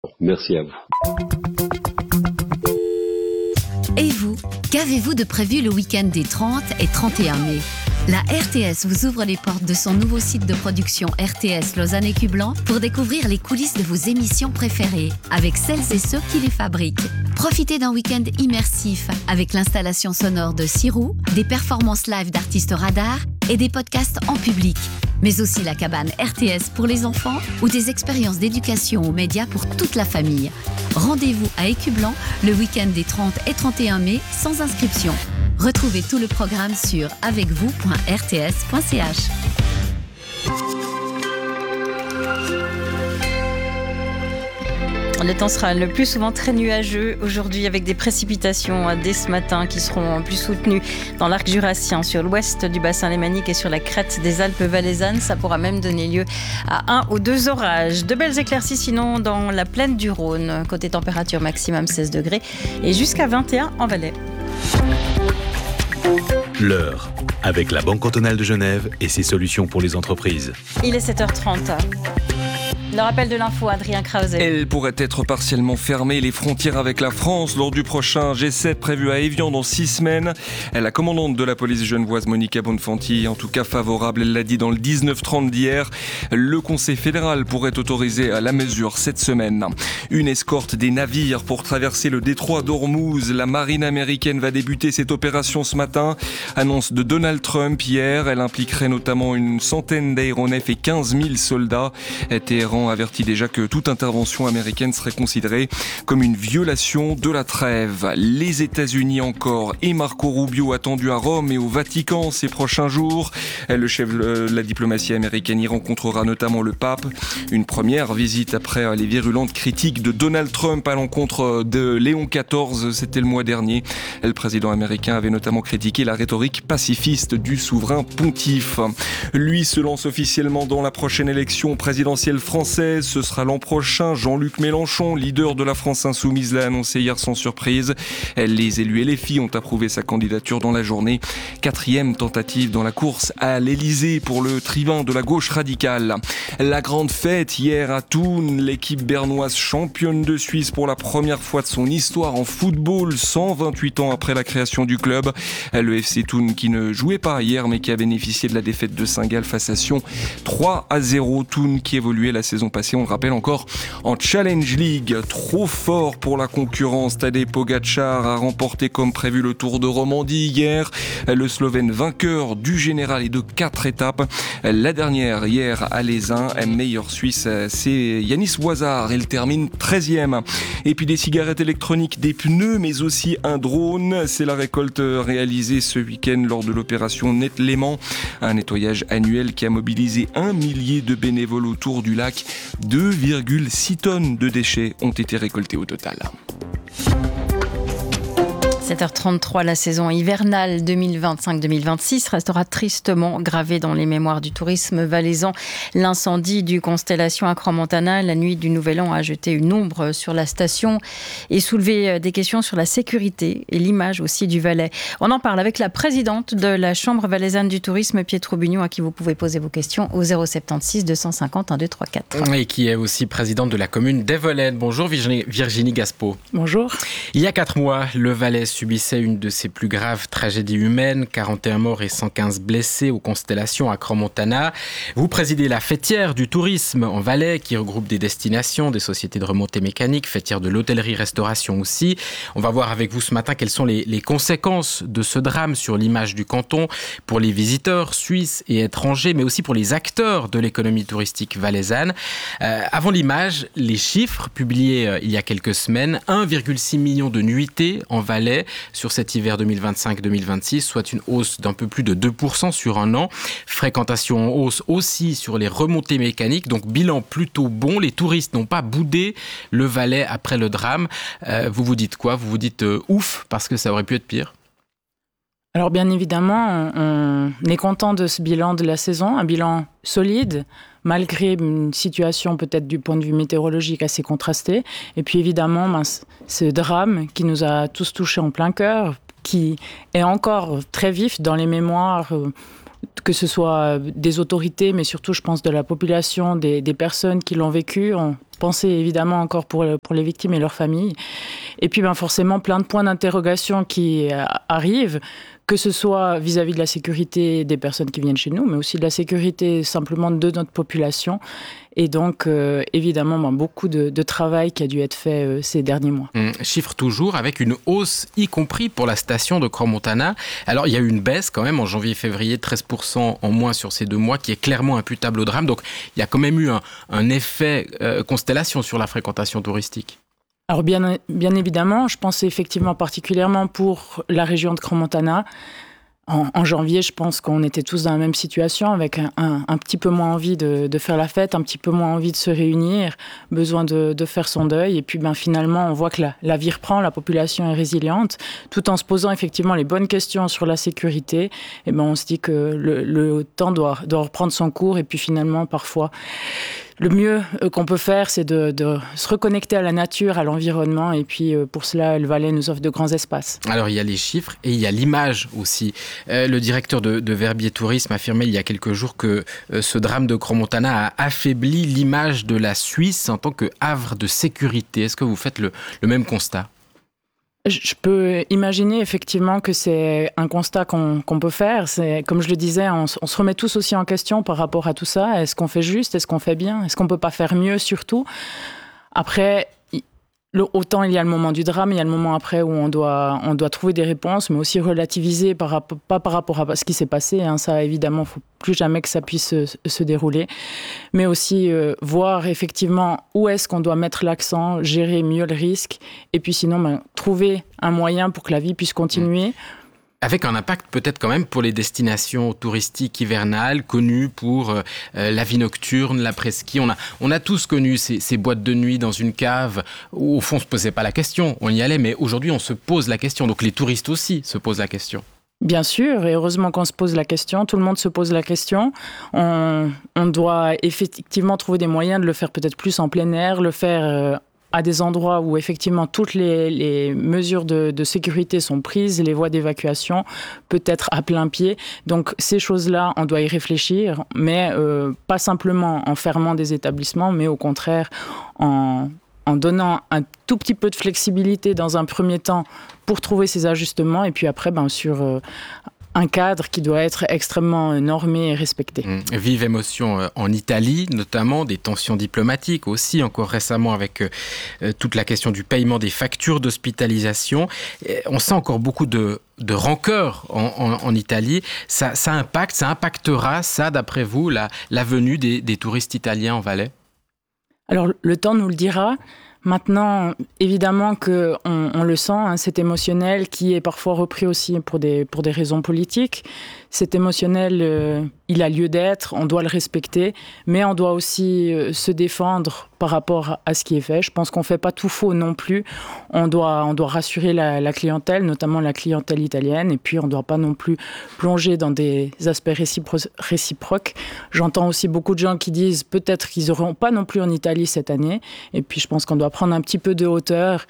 Merci à vous. Et vous, qu'avez-vous de prévu le week-end des 30 et 31 mai ? La RTS vous ouvre les portes de son nouveau site de production RTS Lausanne et Cublan pour découvrir les coulisses de vos émissions préférées avec celles et ceux qui les fabriquent. Profitez d'un week-end immersif avec l'installation sonore de Sirou, des performances live d'artistes radars et des podcasts en public. Mais aussi la cabane RTS pour les enfants ou des expériences d'éducation aux médias pour toute la famille. Rendez-vous à Écublan le week-end des 30 et 31 mai sans inscription. Retrouvez tout le programme sur avecvous.rts.ch. Le temps sera le plus souvent très nuageux aujourd'hui avec des précipitations dès ce matin qui seront plus soutenues dans l'arc jurassien, sur l'ouest du bassin lémanique et sur la crête des Alpes valaisannes. Ça pourra même donner lieu à 1 ou 2 orages. De belles éclaircies sinon dans la plaine du Rhône. Côté température maximum 16 degrés et jusqu'à 21 en Valais. L'heure, avec la Banque cantonale de Genève et ses solutions pour les entreprises. Il est 7h30. Le rappel de l'info, Adrien Krause. Elle pourrait être partiellement fermée, les frontières avec la France, lors du prochain G7 prévu à Évian dans 6 semaines. La commandante de la police genevoise, Monica Bonfanti, en tout cas favorable, elle l'a dit dans le 19-30 d'hier. Le Conseil fédéral pourrait autoriser la mesure cette semaine. Une escorte des navires pour traverser le détroit d'Ormuz. La marine américaine va débuter cette opération ce matin. Annonce de Donald Trump hier. Elle impliquerait notamment une centaine d'aéronefs et 15 000 soldats. Téhéran avertit déjà que toute intervention américaine serait considérée comme une violation de la trêve. Les États-Unis encore et Marco Rubio attendu à Rome et au Vatican ces prochains jours. Le chef de la diplomatie américaine y rencontrera notamment le pape. Une première visite après les virulentes critiques de Donald Trump à l'encontre de Léon XIV, c'était le mois dernier. Le président américain avait notamment critiqué la rhétorique pacifiste du souverain pontife. Lui se lance officiellement dans la prochaine élection présidentielle française. Ce sera l'an prochain. Jean-Luc Mélenchon, leader de la France Insoumise, l'a annoncé hier sans surprise. Les élus et les filles ont approuvé sa candidature dans la journée. 4e tentative dans la course à l'Elysée pour le tribun de la gauche radicale. La grande fête hier à Thun. L'équipe bernoise championne de Suisse pour la première fois de son histoire en football, 128 ans après la création du club. Le FC Thun qui ne jouait pas hier mais qui a bénéficié de la défaite de Saint-Gall face à Sion. 3-0. Thun qui évoluait la saison passée, on le rappelle, encore en Challenge League. Trop fort pour la concurrence. Tadej Pogačar a remporté comme prévu le Tour de Romandie hier. Le Slovène vainqueur du général et de 4 étapes. La dernière hier à l'Aisin. Meilleur Suisse, c'est Yanis Boisard. Il termine 13e. Et puis des cigarettes électroniques, des pneus, mais aussi un drone. C'est la récolte réalisée ce week-end lors de l'opération Net Léman. Un nettoyage annuel qui a mobilisé 1 millier de bénévoles autour du lac. 2,6 tonnes de déchets ont été récoltés au total. 7h33, la saison hivernale 2025-2026 restera tristement gravée dans les mémoires du tourisme valaisan. L'incendie du Constellation à Crans-Montana, la nuit du Nouvel An, a jeté une ombre sur la station et soulevé des questions sur la sécurité et l'image aussi du Valais. On en parle avec la présidente de la Chambre valaisanne du tourisme, Pietro Bugnon, à qui vous pouvez poser vos questions au 076 250 1234. Et qui est aussi présidente de la commune d'Evelène. Bonjour Virginie Gaspeau. Bonjour. Il y a 4 mois, le Valais subissait une de ses plus graves tragédies humaines, 41 morts et 115 blessés aux Constellations à Crans-Montana. Vous présidez la fêtière du tourisme en Valais, qui regroupe des destinations, des sociétés de remontée mécanique, fêtière de l'hôtellerie-restauration aussi. On va voir avec vous ce matin quelles sont les conséquences de ce drame sur l'image du canton pour les visiteurs suisses et étrangers, mais aussi pour les acteurs de l'économie touristique valaisanne. Avant l'image, les chiffres publiés il y a quelques semaines, 1,6 million de nuitées en Valais sur cet hiver 2025-2026, soit une hausse d'un peu plus de 2% sur un an. Fréquentation en hausse aussi sur les remontées mécaniques, donc bilan plutôt bon. Les touristes n'ont pas boudé le Valais après le drame. Vous vous dites quoi ? Vous vous dites ouf, parce que ça aurait pu être pire ? Alors bien évidemment, on est content de ce bilan de la saison, un bilan solide, malgré une situation peut-être du point de vue météorologique assez contrastée. Et puis évidemment, ce drame qui nous a tous touchés en plein cœur, qui est encore très vif dans les mémoires que ce soit des autorités, mais surtout, je pense, de la population, des personnes qui l'ont vécu. On pensait évidemment encore pour les victimes et leurs familles. Et puis, forcément, plein de points d'interrogation qui arrivent, que ce soit vis-à-vis de la sécurité des personnes qui viennent chez nous, mais aussi de la sécurité simplement de notre population. Et donc, évidemment, beaucoup de travail qui a dû être fait ces derniers mois. Chiffre toujours, avec une hausse, y compris pour la station de Crans-Montana. Alors, il y a eu une baisse quand même en janvier-février, 13% en moins sur ces 2 mois, qui est clairement imputable au drame. Donc, il y a quand même eu un effet constellation sur la fréquentation touristique. Alors bien évidemment, je pense effectivement particulièrement pour la région de Crans-Montana. En janvier, je pense qu'on était tous dans la même situation, avec un petit peu moins envie de faire la fête, un petit peu moins envie de se réunir, besoin de faire son deuil. Et puis finalement, on voit que la vie reprend, la population est résiliente, tout en se posant effectivement les bonnes questions sur la sécurité. Et on se dit que le temps doit reprendre son cours. Et puis finalement, parfois, le mieux qu'on peut faire, c'est de se reconnecter à la nature, à l'environnement. Et puis, pour cela, le Valais nous offre de grands espaces. Alors, il y a les chiffres et il y a l'image aussi. Le directeur de Verbier Tourisme affirmait il y a quelques jours que ce drame de Crans-Montana a affaibli l'image de la Suisse en tant que havre de sécurité. Est-ce que vous faites le même constat ? Je peux imaginer effectivement que c'est un constat qu'on peut faire. C'est, comme je le disais, on se remet tous aussi en question par rapport à tout ça. Est-ce qu'on fait juste ? Est-ce qu'on fait bien ? Est-ce qu'on ne peut pas faire mieux surtout ? Après, autant il y a le moment du drame, il y a le moment après où on doit trouver des réponses, mais aussi relativiser pas par rapport à ce qui s'est passé. Ça, évidemment, il ne faut plus jamais que ça puisse se dérouler. Mais aussi voir effectivement où est-ce qu'on doit mettre l'accent, gérer mieux le risque, et puis sinon, trouver un moyen pour que la vie puisse continuer. Avec un impact peut-être quand même pour les destinations touristiques hivernales, connues pour la vie nocturne, l'après-ski. On a tous connu ces boîtes de nuit dans une cave où au fond on ne se posait pas la question, on y allait, mais aujourd'hui on se pose la question. Donc les touristes aussi se posent la question. Bien sûr, et heureusement qu'on se pose la question, tout le monde se pose la question. On doit effectivement trouver des moyens de le faire peut-être plus en plein air, le faire à des endroits où effectivement toutes les mesures de sécurité sont prises, les voies d'évacuation peut-être à plein pied. Donc ces choses-là, on doit y réfléchir, mais pas simplement en fermant des établissements, mais au contraire en donnant un tout petit peu de flexibilité dans un premier temps pour trouver ces ajustements, et puis après sur un cadre qui doit être extrêmement normé et respecté. Vive émotion en Italie, notamment des tensions diplomatiques aussi, encore récemment avec toute la question du paiement des factures d'hospitalisation. On sent encore beaucoup de rancœur en Italie. Ça impactera, d'après vous, la venue des touristes italiens en Valais ? Alors, le temps nous le dira. Maintenant, évidemment qu'on le sent, cet émotionnel qui est parfois repris aussi pour des raisons politiques. Cet émotionnel, il a lieu d'être, on doit le respecter, mais on doit aussi se défendre par rapport à ce qui est fait. Je pense qu'on ne fait pas tout faux non plus. On doit rassurer la clientèle, notamment la clientèle italienne, et puis on ne doit pas non plus plonger dans des aspects réciproques. J'entends aussi beaucoup de gens qui disent peut-être qu'ils n'auront pas non plus en Italie cette année, et puis je pense qu'on doit prendre un petit peu de hauteur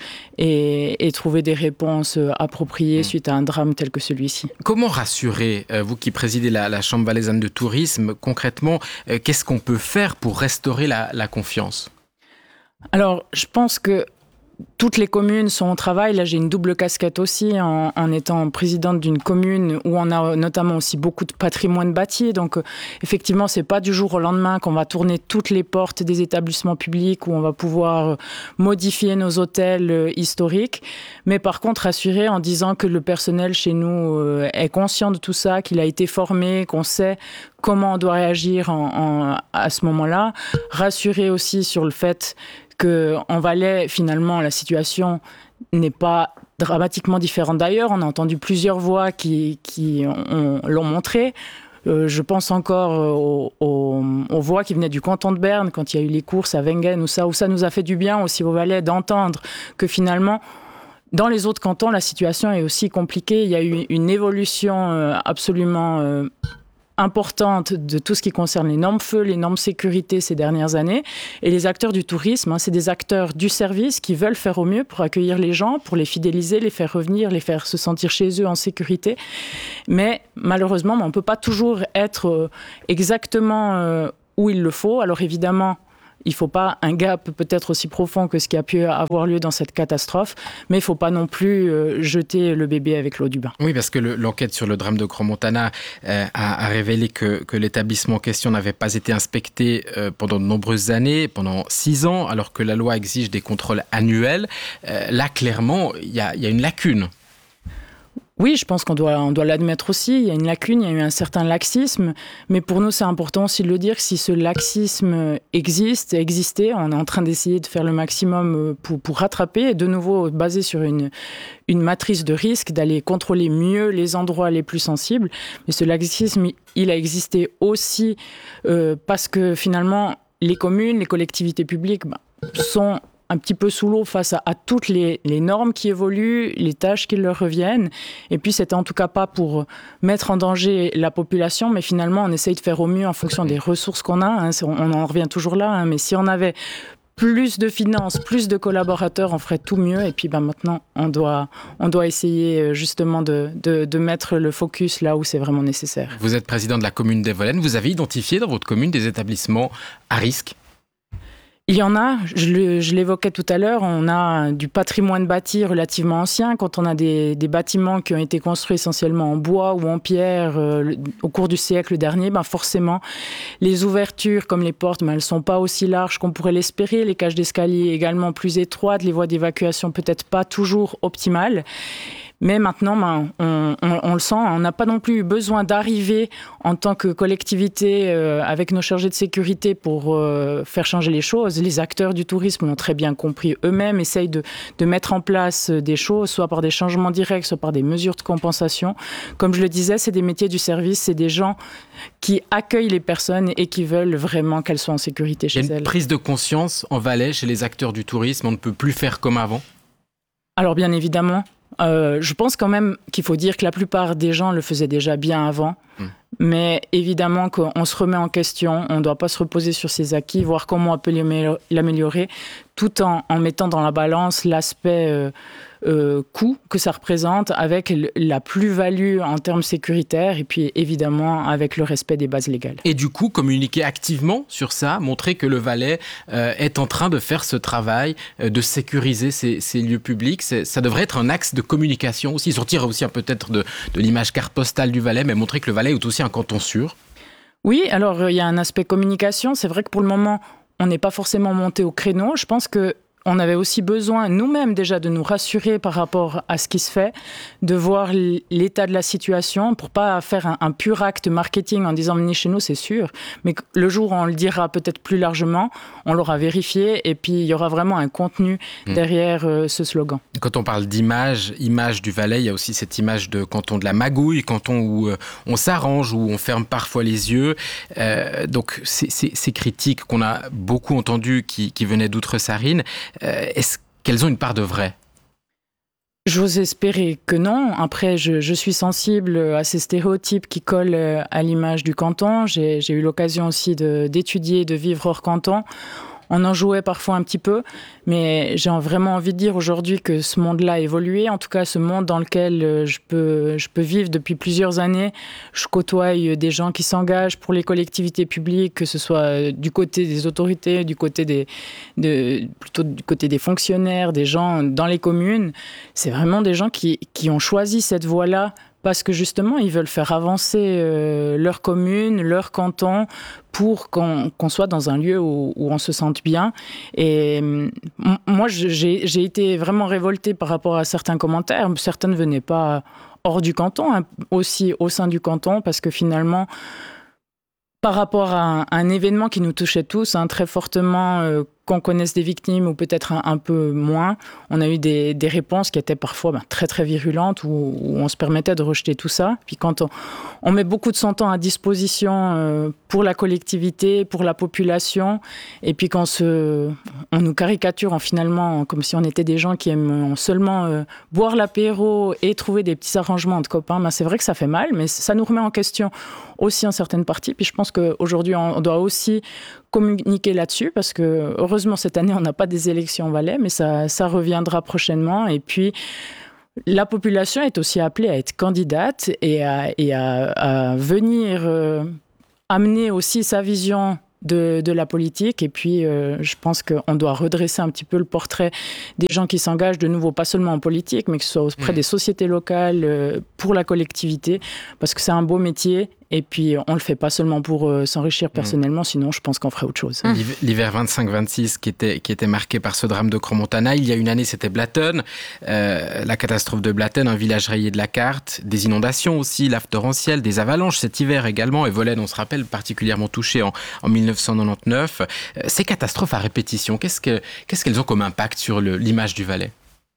et trouver des réponses appropriées suite à un drame tel que celui-ci. Comment rassurer, vous qui présidez la Chambre valaisanne de tourisme, concrètement, qu'est-ce qu'on peut faire pour restaurer la confiance ? Alors, je pense que toutes les communes sont au travail. Là, j'ai une double casquette aussi en étant présidente d'une commune où on a notamment aussi beaucoup de patrimoine bâti. Donc, effectivement, c'est pas du jour au lendemain qu'on va tourner toutes les portes des établissements publics où on va pouvoir modifier nos hôtels historiques. Mais par contre, rassurer en disant que le personnel chez nous est conscient de tout ça, qu'il a été formé, qu'on sait comment on doit réagir à ce moment-là. Rassurer aussi sur le fait qu'en Valais, finalement, la situation n'est pas dramatiquement différente d'ailleurs. On a entendu plusieurs voix qui l'ont montré. Je pense encore aux voix qui venaient du canton de Berne quand il y a eu les courses à Wengen, où ça nous a fait du bien aussi au Valais d'entendre que finalement, dans les autres cantons, la situation est aussi compliquée. Il y a eu une évolution absolument importante de tout ce qui concerne les normes feu, les normes sécurité ces dernières années. Et les acteurs du tourisme, c'est des acteurs du service qui veulent faire au mieux pour accueillir les gens, pour les fidéliser, les faire revenir, les faire se sentir chez eux en sécurité. Mais malheureusement, on ne peut pas toujours être exactement où il le faut. Alors évidemment, il ne faut pas un gap peut-être aussi profond que ce qui a pu avoir lieu dans cette catastrophe, mais il ne faut pas non plus jeter le bébé avec l'eau du bain. Oui, parce que l'enquête sur le drame de Crans-Montana a révélé que l'établissement en question n'avait pas été inspecté pendant de nombreuses années, pendant 6 ans, alors que la loi exige des contrôles annuels. Là, clairement, il y a une lacune. Oui, je pense qu'on doit l'admettre aussi. Il y a une lacune, il y a eu un certain laxisme. Mais pour nous, c'est important aussi de le dire que si ce laxisme existait, on est en train d'essayer de faire le maximum pour rattraper et de nouveau basé sur une matrice de risque, d'aller contrôler mieux les endroits les plus sensibles. Mais ce laxisme, il a existé aussi parce que finalement, les communes, les collectivités publiques sont un petit peu sous l'eau face à toutes les normes qui évoluent, les tâches qui leur reviennent. Et puis, c'était en tout cas pas pour mettre en danger la population, mais finalement, on essaye de faire au mieux en fonction des ressources qu'on a. On en revient toujours là, mais si on avait plus de finances, plus de collaborateurs, on ferait tout mieux. Et puis maintenant, on doit essayer justement de mettre le focus là où c'est vraiment nécessaire. Vous êtes président de la commune d'Evolène. Vous avez identifié dans votre commune des établissements à risque ? Il y en a, je l'évoquais tout à l'heure, on a du patrimoine bâti relativement ancien. Quand on a des bâtiments qui ont été construits essentiellement en bois ou en pierre au cours du siècle dernier, forcément, les ouvertures comme les portes, elles ne sont pas aussi larges qu'on pourrait l'espérer. Les cages d'escalier également plus étroites, les voies d'évacuation peut-être pas toujours optimales. Mais maintenant, on le sent, on n'a pas non plus eu besoin d'arriver en tant que collectivité avec nos chargés de sécurité pour faire changer les choses. Les acteurs du tourisme l'ont très bien compris eux-mêmes, essayent de mettre en place des choses, soit par des changements directs, soit par des mesures de compensation. Comme je le disais, c'est des métiers du service, c'est des gens qui accueillent les personnes et qui veulent vraiment qu'elles soient en sécurité chez elles. Il y a une prise de conscience en Valais, chez les acteurs du tourisme, on ne peut plus faire comme avant ? Alors bien évidemment, je pense quand même qu'il faut dire que la plupart des gens le faisaient déjà bien avant. Mais évidemment qu'on se remet en question, on ne doit pas se reposer sur ses acquis, voir comment on peut l'améliorer, tout en mettant dans la balance l'aspect coût que ça représente avec la plus-value en termes sécuritaires et puis évidemment avec le respect des bases légales. Et du coup, communiquer activement sur ça, montrer que le Valais est en train de faire ce travail, de sécuriser ces lieux publics, ça devrait être un axe de communication aussi, sortir aussi peut-être de l'image carte postale du Valais, mais montrer que le Valais est aussi un canton sûr. Oui, alors il y a un aspect communication. C'est vrai que pour le moment, on n'est pas forcément monté au créneau. Je pense qu'on avait aussi besoin, nous-mêmes déjà, de nous rassurer par rapport à ce qui se fait, de voir l'état de la situation pour pas faire un pur acte marketing en disant « venez chez nous », c'est sûr. Mais le jour où on le dira peut-être plus largement, on l'aura vérifié et puis il y aura vraiment un contenu derrière ce slogan. Quand on parle image du Valais, il y a aussi cette image de canton de la magouille, canton où on s'arrange, où on ferme parfois les yeux. Donc ces critiques qu'on a beaucoup entendues qui venaient d'Outre-Sarine, est-ce qu'elles ont une part de vrai ? J'ose espérer que non. Après, je suis sensible à ces stéréotypes qui collent à l'image du canton. J'ai eu l'occasion aussi d'étudier, de vivre hors canton. On en jouait parfois un petit peu, mais j'ai vraiment envie de dire aujourd'hui que ce monde-là a évolué. En tout cas, ce monde dans lequel je peux vivre depuis plusieurs années. Je côtoie des gens qui s'engagent pour les collectivités publiques, que ce soit du côté des autorités, plutôt du côté des fonctionnaires, des gens dans les communes. C'est vraiment des gens qui ont choisi cette voie-là parce que justement, ils veulent faire avancer leur commune, leur canton, pour qu'on soit dans un lieu où on se sente bien. Et moi, j'ai été vraiment révoltée par rapport à certains commentaires. Certains ne venaient pas hors du canton, aussi au sein du canton, parce que finalement, par rapport à un événement qui nous touchait tous très fortement, qu'on connaisse des victimes ou peut-être un peu moins, on a eu des réponses qui étaient parfois très très virulentes où on se permettait de rejeter tout ça. Puis quand on met beaucoup de son temps à disposition pour la collectivité, pour la population, et puis quand on nous caricature finalement comme si on était des gens qui aiment seulement boire l'apéro et trouver des petits arrangements entre copains, c'est vrai que ça fait mal, mais ça nous remet en question aussi en certaines parties. Puis je pense qu'aujourd'hui, on doit aussi communiquer là-dessus, parce que heureusement, cette année, on n'a pas des élections au Valais, mais ça reviendra prochainement. Et puis, la population est aussi appelée à être candidate et à venir amener aussi sa vision de la politique. Et puis, je pense qu'on doit redresser un petit peu le portrait des gens qui s'engagent de nouveau, pas seulement en politique, mais que ce soit auprès des sociétés locales, pour la collectivité, parce que c'est un beau métier. Et puis, on ne le fait pas seulement pour s'enrichir personnellement, sinon je pense qu'on ferait autre chose. L'hiver 25-26 qui était marqué par ce drame de Crans-Montana, il y a une année, c'était Blatten. La catastrophe de Blatten, un village rayé de la carte, des inondations aussi, lave torrentielle, des avalanches cet hiver également. Et Volène, on se rappelle, particulièrement touché en 1999. Ces catastrophes à répétition, qu'est-ce qu'elles ont comme impact sur l'image du Valais ?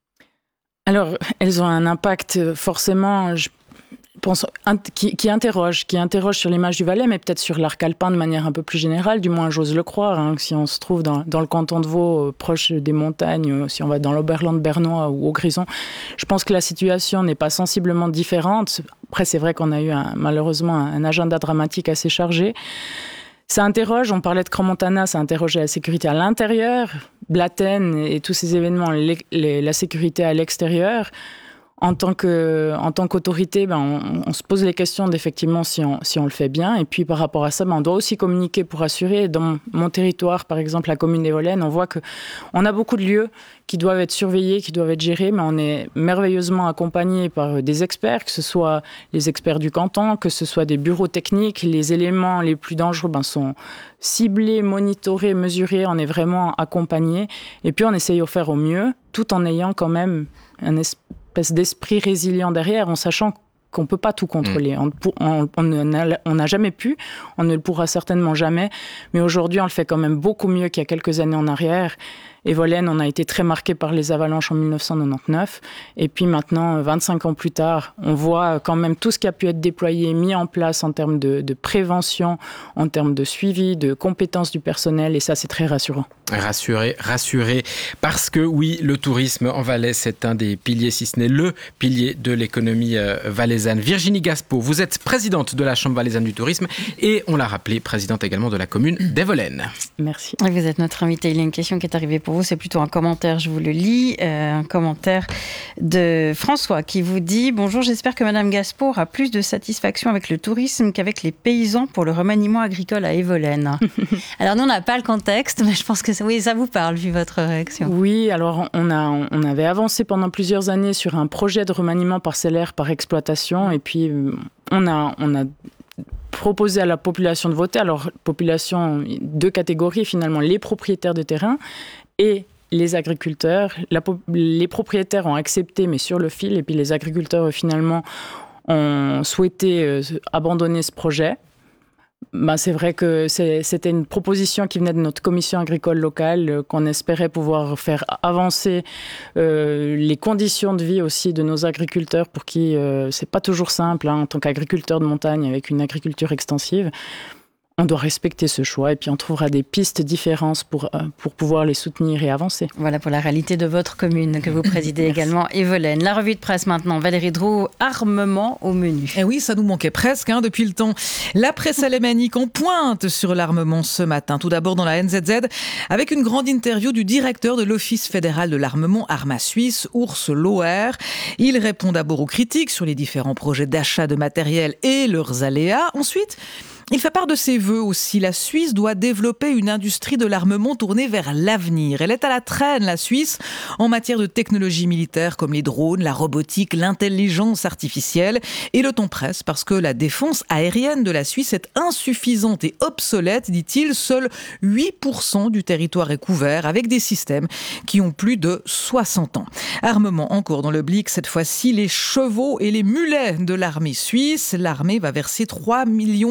Alors, elles ont un impact forcément... pense, qui interroge sur l'image du Valais, mais peut-être sur l'arc alpin de manière un peu plus générale, du moins j'ose le croire, si on se trouve dans le canton de Vaud, proche des montagnes, si on va dans l'Oberland bernois ou au Grison, je pense que la situation n'est pas sensiblement différente. Après, c'est vrai qu'on a eu malheureusement un agenda dramatique assez chargé. Ça interroge, on parlait de Crans-Montana, ça interrogeait la sécurité à l'intérieur, Blatten et tous ces événements, la sécurité à l'extérieur. En tant qu'autorité, on se pose les questions d'effectivement si on le fait bien. Et puis par rapport à ça, on doit aussi communiquer pour assurer. Dans mon territoire, par exemple, la commune des Volènes, on voit qu'on a beaucoup de lieux qui doivent être surveillés, qui doivent être gérés, mais on est merveilleusement accompagné par des experts, que ce soit les experts du canton, que ce soit des bureaux techniques. Les éléments les plus dangereux sont ciblés, monitorés, mesurés. On est vraiment accompagné. Et puis on essaye de faire au mieux, tout en ayant quand même un espèce d'esprit résilient derrière, en sachant qu'on ne peut pas tout contrôler. On n'a jamais pu, on ne le pourra certainement jamais, mais aujourd'hui, on le fait quand même beaucoup mieux qu'il y a quelques années en arrière. Et Volène, on a été très marqué par les avalanches en 1999. Et puis maintenant, 25 ans plus tard, on voit quand même tout ce qui a pu être déployé, mis en place en termes de prévention, en termes de suivi, de compétences du personnel. Et ça, c'est très rassurant. Rassuré. Parce que oui, le tourisme en Valais, c'est un des piliers, si ce n'est le pilier de l'économie valaisanne. Virginie Gaspeau, vous êtes présidente de la Chambre valaisanne du tourisme et, on l'a rappelé, présidente également de la commune des Volènes. Merci. Vous êtes notre invitée. Il y a une question qui est arrivée pour vous, c'est plutôt un commentaire, je vous le lis, un commentaire de François qui vous dit « Bonjour, j'espère que Madame Gaspeau aura plus de satisfaction avec le tourisme qu'avec les paysans pour le remaniement agricole à Evolène. » Alors nous, on n'a pas le contexte, mais je pense que oui, ça vous parle vu votre réaction. Oui, alors on avait avancé pendant plusieurs années sur un projet de remaniement parcellaire par exploitation et puis on a proposé à la population de voter. Alors, population, deux catégories finalement, les propriétaires de terrain et les agriculteurs. Les propriétaires ont accepté, mais sur le fil, et puis les agriculteurs finalement ont souhaité abandonner ce projet. C'est vrai que c'était une proposition qui venait de notre commission agricole locale, qu'on espérait pouvoir faire avancer les conditions de vie aussi de nos agriculteurs, pour qui c'est pas toujours simple en tant qu'agriculteur de montagne avec une agriculture extensive. On doit respecter ce choix et puis on trouvera des pistes différentes pour pouvoir les soutenir et avancer. Voilà pour la réalité de votre commune que vous présidez également, Evolène. La revue de presse maintenant. Valérie Drouot, armement au menu. Et oui, ça nous manquait presque depuis le temps. La presse alémanique en pointe sur l'armement ce matin. Tout d'abord dans la NZZ, avec une grande interview du directeur de l'Office fédéral de l'armement Arma Suisse, Urs Loher. Il répond d'abord aux critiques sur les différents projets d'achat de matériel et leurs aléas. Ensuite, il fait part de ses vœux aussi. La Suisse doit développer une industrie de l'armement tournée vers l'avenir. Elle est à la traîne, la Suisse, en matière de technologie militaire comme les drones, la robotique, l'intelligence artificielle. Et le ton presse parce que la défense aérienne de la Suisse est insuffisante et obsolète, dit-il. Seul 8% du territoire est couvert avec des systèmes qui ont plus de 60 ans. Armement encore dans le Blick, cette fois-ci les chevaux et les mulets de l'armée suisse. L'armée va verser 3,8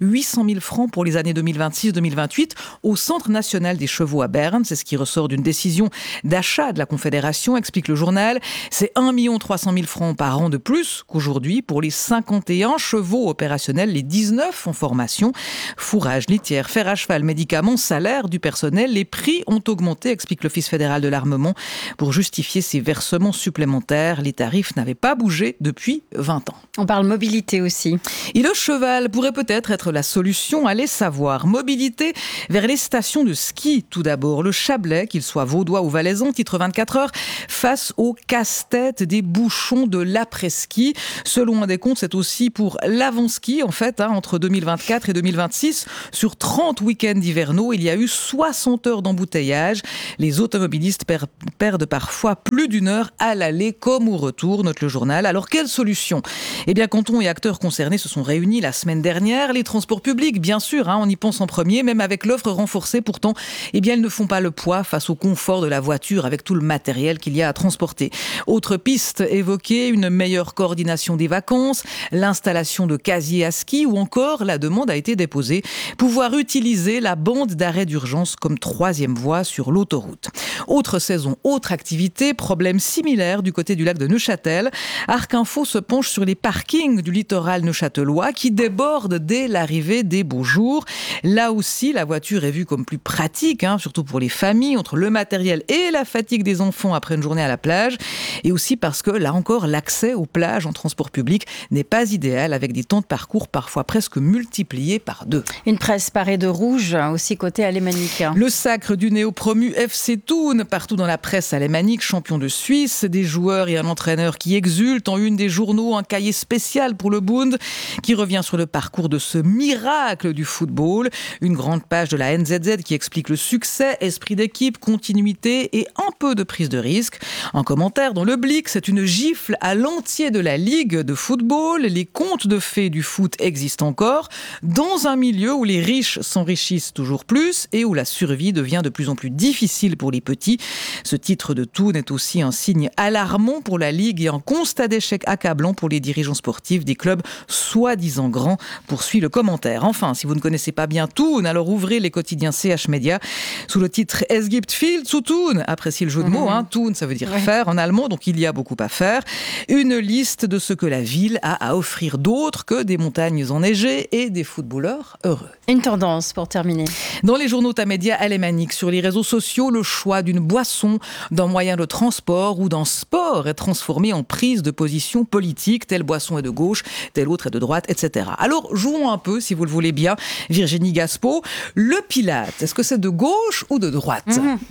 800 000 francs pour les années 2026-2028 au Centre national des chevaux à Berne. C'est ce qui ressort d'une décision d'achat de la Confédération, explique le journal. C'est 1 300 000 francs par an de plus qu'aujourd'hui pour les 51 chevaux opérationnels, les 19 en formation. Fourrage, litière, fer à cheval, médicaments, salaire du personnel, les prix ont augmenté, explique l'Office fédéral de l'armement. Pour justifier ces versements supplémentaires, les tarifs n'avaient pas bougé depuis 20 ans. On parle mobilité aussi. Et le cheval pourrait peut-être être la solution, allez savoir. Mobilité vers les stations de ski, tout d'abord. Le Chablais, qu'il soit vaudois ou valaisan, titre 24 heures, face au casse-tête des bouchons de l'après-ski. Selon un décompte, c'est aussi pour l'avant-ski, en fait, entre 2024 et 2026. Sur 30 week-ends hivernaux, il y a eu 60 heures d'embouteillage. Les automobilistes perdent parfois plus d'1 heure à l'aller comme au retour, note le journal. Alors, quelle solution ? Eh bien, cantons et acteurs concernés se sont réunis la semaine dernière. Les transports publics, bien sûr, on y pense en premier, même avec l'offre renforcée. Pourtant, eh bien, ils ne font pas le poids face au confort de la voiture avec tout le matériel qu'il y a à transporter. Autre piste évoquée, une meilleure coordination des vacances, l'installation de casiers à ski ou encore, la demande a été déposée, pouvoir utiliser la bande d'arrêt d'urgence comme 3e voie sur l'autoroute. Autre saison, autre activité, problème similaire du côté du lac de Neuchâtel. Arc Info se penche sur les parkings du littoral neuchâtelois qui débordent dès l'arrivée des beaux jours. Là aussi, la voiture est vue comme plus pratique, surtout pour les familles, entre le matériel et la fatigue des enfants après une journée à la plage. Et aussi parce que, là encore, l'accès aux plages en transport public n'est pas idéal, avec des temps de parcours parfois presque multipliés par 2. Une presse parée de rouge, aussi côté alémanique. Le sacre du néo-promu FC Thun, partout dans la presse alémanique, champion de Suisse, des joueurs et un entraîneur qui exultent. En une des journaux, un cahier spécial pour le Bund qui revient sur le parcours de ce miracle du football. Une grande page de la NZZ qui explique le succès, esprit d'équipe, continuité et un peu de prise de risque. En commentaire dans le Blick, c'est une gifle à l'entier de la Ligue de football. Les contes de fées du foot existent encore, dans un milieu où les riches s'enrichissent toujours plus et où la survie devient de plus en plus difficile pour les petits. Ce titre de Thun est aussi un signe alarmant pour la Ligue et un constat d'échec accablant pour les dirigeants sportifs des clubs soi-disant grands, poursuit le commentaire. Enfin, si vous ne connaissez pas bien Thun, alors ouvrez les quotidiens CH Media sous le titre Es gibt viel zu tun. Appréciez le jeu de mots, Thun, ça veut dire faire en allemand, donc il y a beaucoup à faire. Une liste de ce que la ville a à offrir d'autre que des montagnes enneigées et des footballeurs heureux. Une tendance pour terminer. Dans les journaux tamédia alémaniques, sur les réseaux sociaux, le choix d'une boisson, d'un moyen de transport ou d'un sport est transformé en prise de position politique. Telle boisson est de gauche, telle autre est de droite, etc. Alors, jouons un peu, si vous le voulez bien, Virginie Gaspeau. Le Pilate, est-ce que c'est de gauche ou de droite ?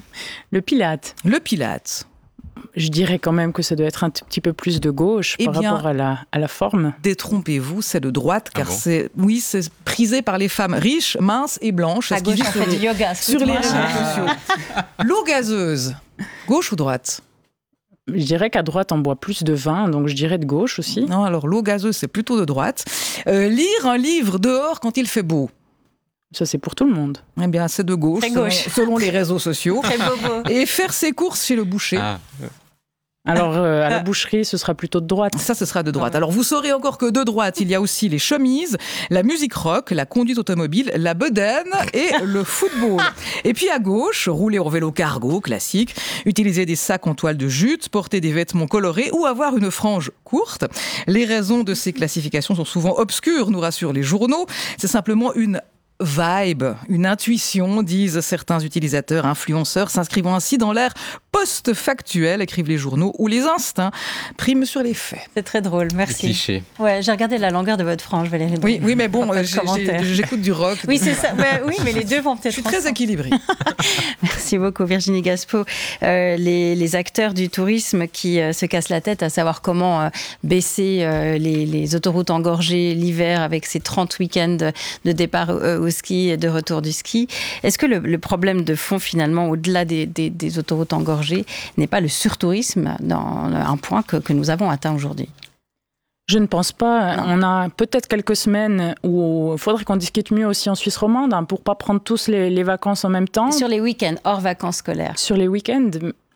Le Pilate. Le Pilate. Je dirais quand même que ça doit être un petit peu plus de gauche par rapport à la forme. Détrompez-vous, c'est de droite, car c'est prisé par les femmes riches, minces et blanches. À gauche, on fait du yoga. Sur les réseaux sociaux. L'eau gazeuse, gauche ou droite ? Je dirais qu'à droite, on boit plus de vin, donc je dirais de gauche aussi. Non, alors l'eau gazeuse, c'est plutôt de droite. Lire un livre dehors quand il fait beau. Ça, c'est pour tout le monde. Eh bien, c'est de gauche, selon les réseaux sociaux. Très bobo. Et faire ses courses chez le boucher. Alors, à la boucherie, ce sera plutôt de droite. Ça, ce sera de droite. Alors, vous saurez encore que de droite, il y a aussi les chemises, la musique rock, la conduite automobile, la bedaine et le football. Et puis à gauche, rouler en vélo cargo, classique, utiliser des sacs en toile de jute, porter des vêtements colorés ou avoir une frange courte. Les raisons de ces classifications sont souvent obscures, nous rassurent les journaux. C'est simplement une vibe, une intuition, disent certains utilisateurs, influenceurs, s'inscrivant ainsi dans l'ère post-factuelle, écrivent les journaux, où les instincts priment sur les faits. C'est très drôle, merci. Cliché. Ouais, j'ai regardé la longueur de votre frange, Valérie. Oui, mais bon, j'écoute du rock. Oui, c'est ça. Oui, mais les deux vont peut-être. Je suis très équilibrée. Merci beaucoup, Virginie Gaspeau. Les acteurs du tourisme qui se cassent la tête à savoir comment baisser les autoroutes engorgées l'hiver avec ces 30 week-ends de départ au ski et de retour du ski. Est-ce que le problème de fond, finalement, au-delà des autoroutes engorgées, n'est pas le surtourisme dans un point que nous avons atteint aujourd'hui ? Je ne pense pas. Non. On a peut-être quelques semaines où il faudrait qu'on discute mieux aussi en Suisse romande pour ne pas prendre tous les vacances en même temps. Sur les week-ends, hors vacances scolaires. Sur les week-ends,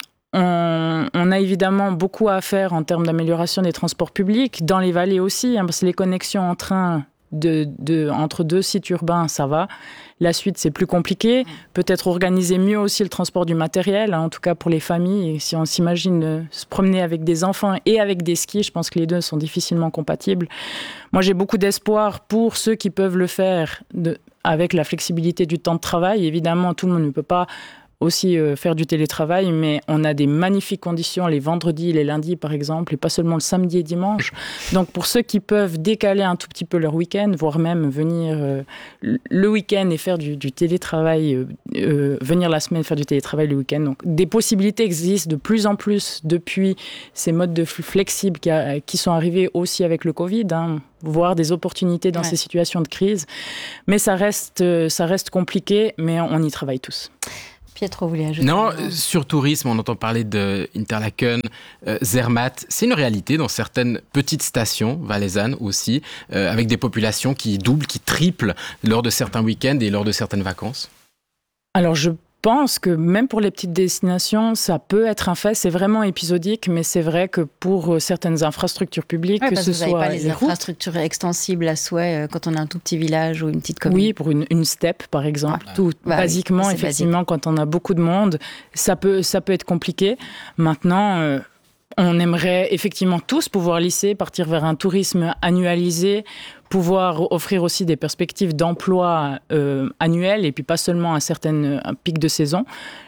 on a évidemment beaucoup à faire en termes d'amélioration des transports publics, dans les vallées aussi, parce que les connexions en train entre 2 sites urbains, ça va. La suite, c'est plus compliqué. Peut-être organiser mieux aussi le transport du matériel, en tout cas pour les familles. Et si on s'imagine se promener avec des enfants et avec des skis, je pense que les deux sont difficilement compatibles. Moi, j'ai beaucoup d'espoir pour ceux qui peuvent le faire avec la flexibilité du temps de travail. Évidemment, tout le monde ne peut pas aussi faire du télétravail, mais on a des magnifiques conditions les vendredis, les lundis par exemple, et pas seulement le samedi et dimanche. Donc pour ceux qui peuvent décaler un tout petit peu leur week-end, voire même venir le week-end et faire du télétravail, venir la semaine faire du télétravail le week-end. Donc des possibilités existent de plus en plus depuis ces modes de flux flexibles qui sont arrivés aussi avec le Covid, voir des opportunités dans ces situations de crise. Mais ça reste compliqué, mais on y travaille tous. Pietro voulait ajouter. Non, sur tourisme, on entend parler de Interlaken, Zermatt. C'est une réalité dans certaines petites stations valaisannes aussi, avec des populations qui doublent, qui triplent lors de certains week-ends et lors de certaines vacances. Alors je pense que même pour les petites destinations, ça peut être un fait. C'est vraiment épisodique, mais c'est vrai que pour certaines infrastructures publiques, que ce soit vous n'avez pas les infrastructures extensibles à souhait quand on a un tout petit village ou une petite commune. Oui, pour une steppe par exemple. Basiquement, effectivement, basique. Quand on a beaucoup de monde, ça peut être compliqué. Maintenant, on aimerait effectivement tous pouvoir lisser, partir vers un tourisme annualisé, pouvoir offrir aussi des perspectives d'emploi annuelles et puis pas seulement à certaines pics de saison.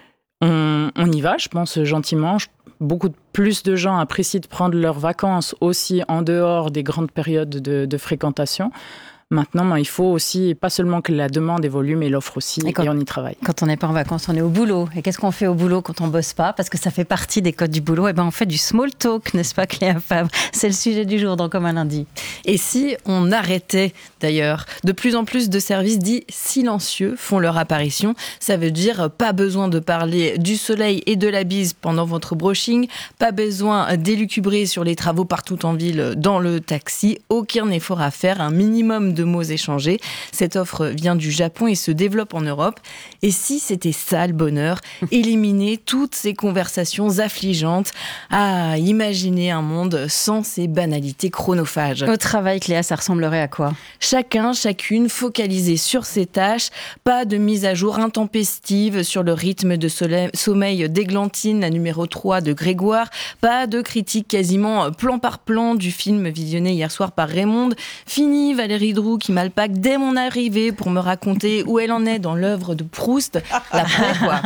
On y va, je pense, gentiment. Beaucoup plus de gens apprécient de prendre leurs vacances aussi en dehors des grandes périodes de fréquentation. Maintenant, il faut aussi, pas seulement que la demande évolue, mais l'offre aussi, et on y travaille. Quand on n'est pas en vacances, on est au boulot. Et qu'est-ce qu'on fait au boulot quand on ne bosse pas ? Parce que ça fait partie des codes du boulot. On fait du small talk, n'est-ce pas, Cléa Favre ? C'est le sujet du jour dans Comme un lundi. Et si on arrêtait, d'ailleurs, de plus en plus de services dits silencieux font leur apparition. Ça veut dire pas besoin de parler du soleil et de la bise pendant votre brushing, pas besoin d'élucubrer sur les travaux partout en ville dans le taxi, aucun effort à faire, un minimum de mots échangés. Cette offre vient du Japon et se développe en Europe. Et si c'était ça le bonheur, éliminer toutes ces conversations affligeantes, imaginer un monde sans ces banalités chronophages. Au travail, Cléa, ça ressemblerait à quoi ? Chacun, chacune focalisé sur ses tâches, pas de mise à jour intempestive sur le rythme de sommeil d'Églantine, la numéro 3 de Grégoire, pas de critique quasiment plan par plan du film visionné hier soir par Raymond. Fini Valérie Droux qui m'alpague dès mon arrivée pour me raconter où elle en est dans l'œuvre de Proust. La vraie, quoi.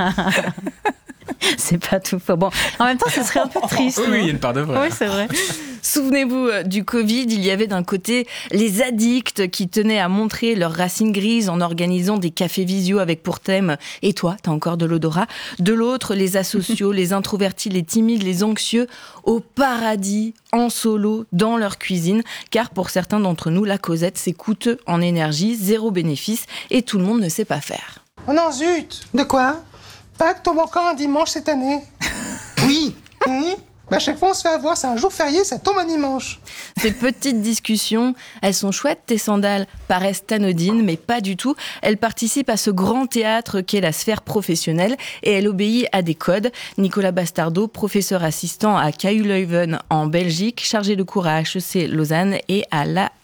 C'est pas tout faux. Bon, en même temps, ce serait un peu triste. Oui, il y a une part de vrai. Oui, c'est vrai. Souvenez-vous du Covid, il y avait d'un côté les addicts qui tenaient à montrer leurs racines grises en organisant des cafés visio avec pour thème « Et toi, t'as encore de l'odorat ?» De l'autre, les asociaux, les introvertis, les timides, les anxieux, au paradis, en solo, dans leur cuisine. Car pour certains d'entre nous, la causette, c'est coûteux en énergie, zéro bénéfice et tout le monde ne sait pas faire. Oh non, zut ! De quoi ? Pâques tombe encore un dimanche cette année. Oui. À chaque fois on se fait avoir, c'est un jour férié, ça tombe un dimanche. Ces petites discussions, elles sont chouettes, tes sandales paraissent anodines, mais pas du tout. Elles participent à ce grand théâtre qu'est la sphère professionnelle et elle obéit à des codes. Nicolas Bastardo, professeur assistant à KU Leuven en Belgique, chargé de cours à HEC Lausanne et à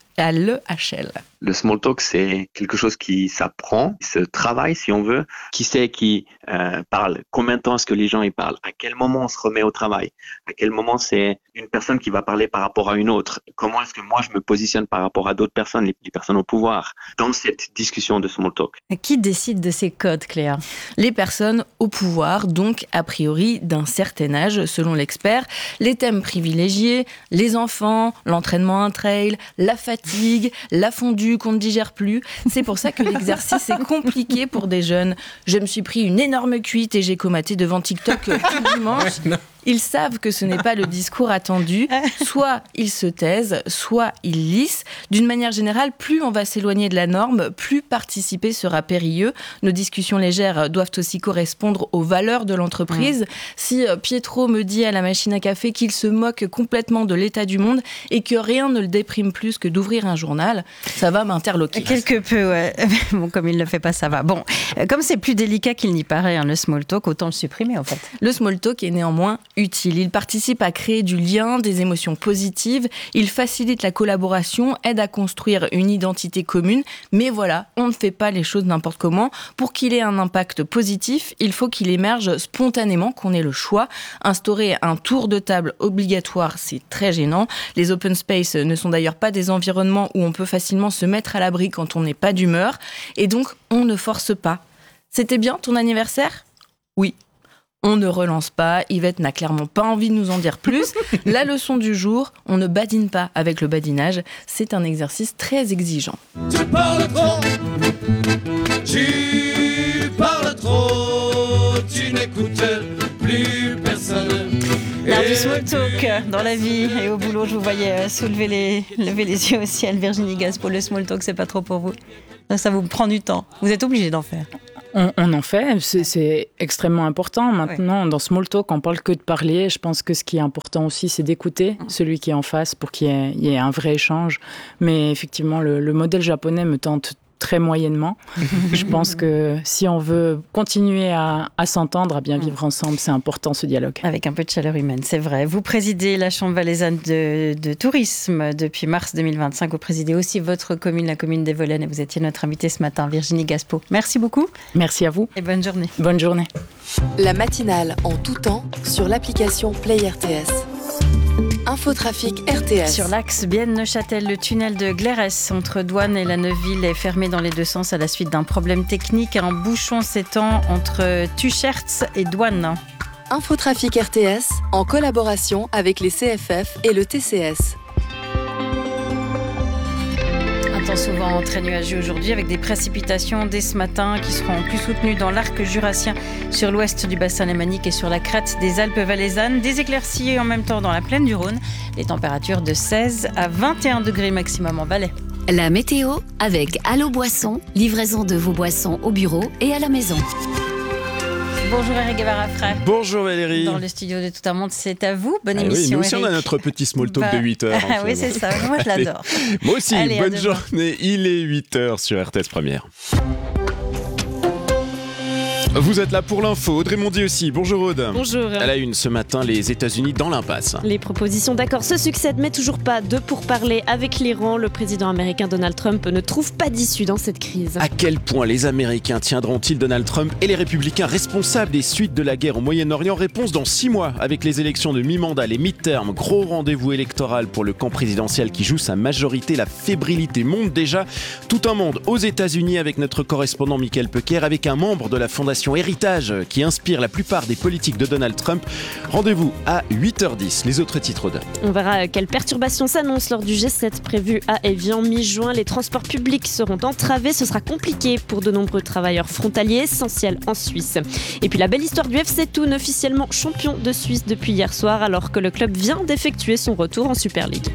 l'EHL. Le small talk, c'est quelque chose qui s'apprend, qui se travaille si on veut. Qui sait qui parle ? Combien de temps est-ce que les gens y parlent ? À quel moment on se remet au travail ? À quel moment c'est une personne qui va parler par rapport à une autre ? Comment est-ce que moi je me positionne par rapport à d'autres personnes, les personnes au pouvoir, dans cette discussion de small talk ? Qui décide de ces codes, Cléa ? Les personnes au pouvoir, donc a priori d'un certain âge, selon l'expert. Les thèmes privilégiés, les enfants, l'entraînement intrail, la fatigue, la fondue qu'on ne digère plus. C'est pour ça que l'exercice est compliqué pour des jeunes. Je me suis pris une énorme cuite et j'ai comaté devant TikTok tout dimanche. Ils savent que ce n'est pas le discours attendu. Soit ils se taisent, soit ils lissent. D'une manière générale, plus on va s'éloigner de la norme, plus participer sera périlleux. Nos discussions légères doivent aussi correspondre aux valeurs de l'entreprise. Si Pietro me dit à la machine à café qu'il se moque complètement de l'état du monde et que rien ne le déprime plus que d'ouvrir un journal, ça va m'interloquer. Quelque peu, ouais. Bon, comme il ne le fait pas, ça va. Bon, comme c'est plus délicat qu'il n'y paraît, le small talk, autant le supprimer en fait. Le small talk est néanmoins utile. Il participe à créer du lien, des émotions positives, il facilite la collaboration, aide à construire une identité commune, mais voilà, on ne fait pas les choses n'importe comment. Pour qu'il ait un impact positif, il faut qu'il émerge spontanément, qu'on ait le choix. Instaurer un tour de table obligatoire, c'est très gênant. Les open space ne sont d'ailleurs pas des environnements où on peut facilement se mettre à l'abri quand on n'est pas d'humeur, et donc on ne force pas. C'était bien ton anniversaire ? Oui. On ne relance pas, Yvette n'a clairement pas envie de nous en dire plus. La leçon du jour, on ne badine pas avec le badinage, c'est un exercice très exigeant. Tu parles trop, tu n'écoutes plus personne. L'art du small talk dans la vie et au boulot, je vous voyais lever les yeux au ciel. Virginie Gaspeau, le small talk, c'est pas trop pour vous? Ça vous prend du temps, vous êtes obligé d'en faire. On en fait, c'est extrêmement important. Maintenant, dans Small Talk, on parle que de parler. Je pense que ce qui est important aussi, c'est d'écouter celui qui est en face pour qu'il y ait un vrai échange. Mais effectivement, le modèle japonais me tente très moyennement. Je pense que si on veut continuer à s'entendre, à bien vivre ensemble, c'est important ce dialogue. Avec un peu de chaleur humaine, c'est vrai. Vous présidez la Chambre valaisanne de tourisme depuis mars 2025. Vous présidez aussi votre commune, la commune des Volaines, et vous étiez notre invitée ce matin, Virginie Gaspeau. Merci beaucoup. Merci à vous. Et bonne journée. Bonne journée. La matinale en tout temps sur l'application Play RTS. Infotrafic RTS. Sur l'axe Bienne-Neuchâtel, le tunnel de Glérès entre Douane et la Neuville est fermé dans les deux sens à la suite d'un problème technique. Un bouchon s'étend entre Tuchertz et Douane. Infotrafic RTS en collaboration avec les CFF et le TCS. Un temps souvent très nuageux aujourd'hui avec des précipitations dès ce matin qui seront plus soutenues dans l'arc jurassien sur l'ouest du bassin lémanique et sur la crête des Alpes valaisannes. Des éclaircies en même temps dans la plaine du Rhône. Les températures de 16 à 21 degrés maximum en Valais. La météo avec Allo Boisson, livraison de vos boissons au bureau et à la maison. Bonjour Eric Guevara-Frère. Bonjour Valérie. Dans le studio de Tout un monde, c'est à vous. Bonne émission. Oui, nous aussi Eric. on a notre petit small talk de 8 heures. Oui, c'est ça. Moi, je l'adore. Moi aussi, Allez, bonne journée. Il est 8 heures sur RTS Première. Vous êtes là pour l'info. Audrey Mondy aussi. Bonjour Aude. Bonjour. À la une ce matin, les États-Unis dans l'impasse. Les propositions d'accord se succèdent, mais toujours pas de pourparlers avec l'Iran. Le président américain Donald Trump ne trouve pas d'issue dans cette crise. À quel point les Américains tiendront-ils Donald Trump et les Républicains responsables des suites de la guerre au Moyen-Orient? Réponse dans 6 mois avec les élections de mi-mandat, les mid-terms. Gros rendez-vous électoral pour le camp présidentiel qui joue sa majorité. La fébrilité monte déjà. Tout un monde aux États-Unis avec notre correspondant Mickaël Pequer, avec un membre de la Fondation Héritage qui inspire la plupart des politiques de Donald Trump. Rendez-vous à 8h10. Les autres titres de... On verra quelles perturbations s'annoncent lors du G7 prévu à Évian mi-juin. Les transports publics seront entravés. Ce sera compliqué pour de nombreux travailleurs frontaliers essentiels en Suisse. Et puis la belle histoire du FC Thun, officiellement champion de Suisse depuis hier soir alors que le club vient d'effectuer son retour en Super League.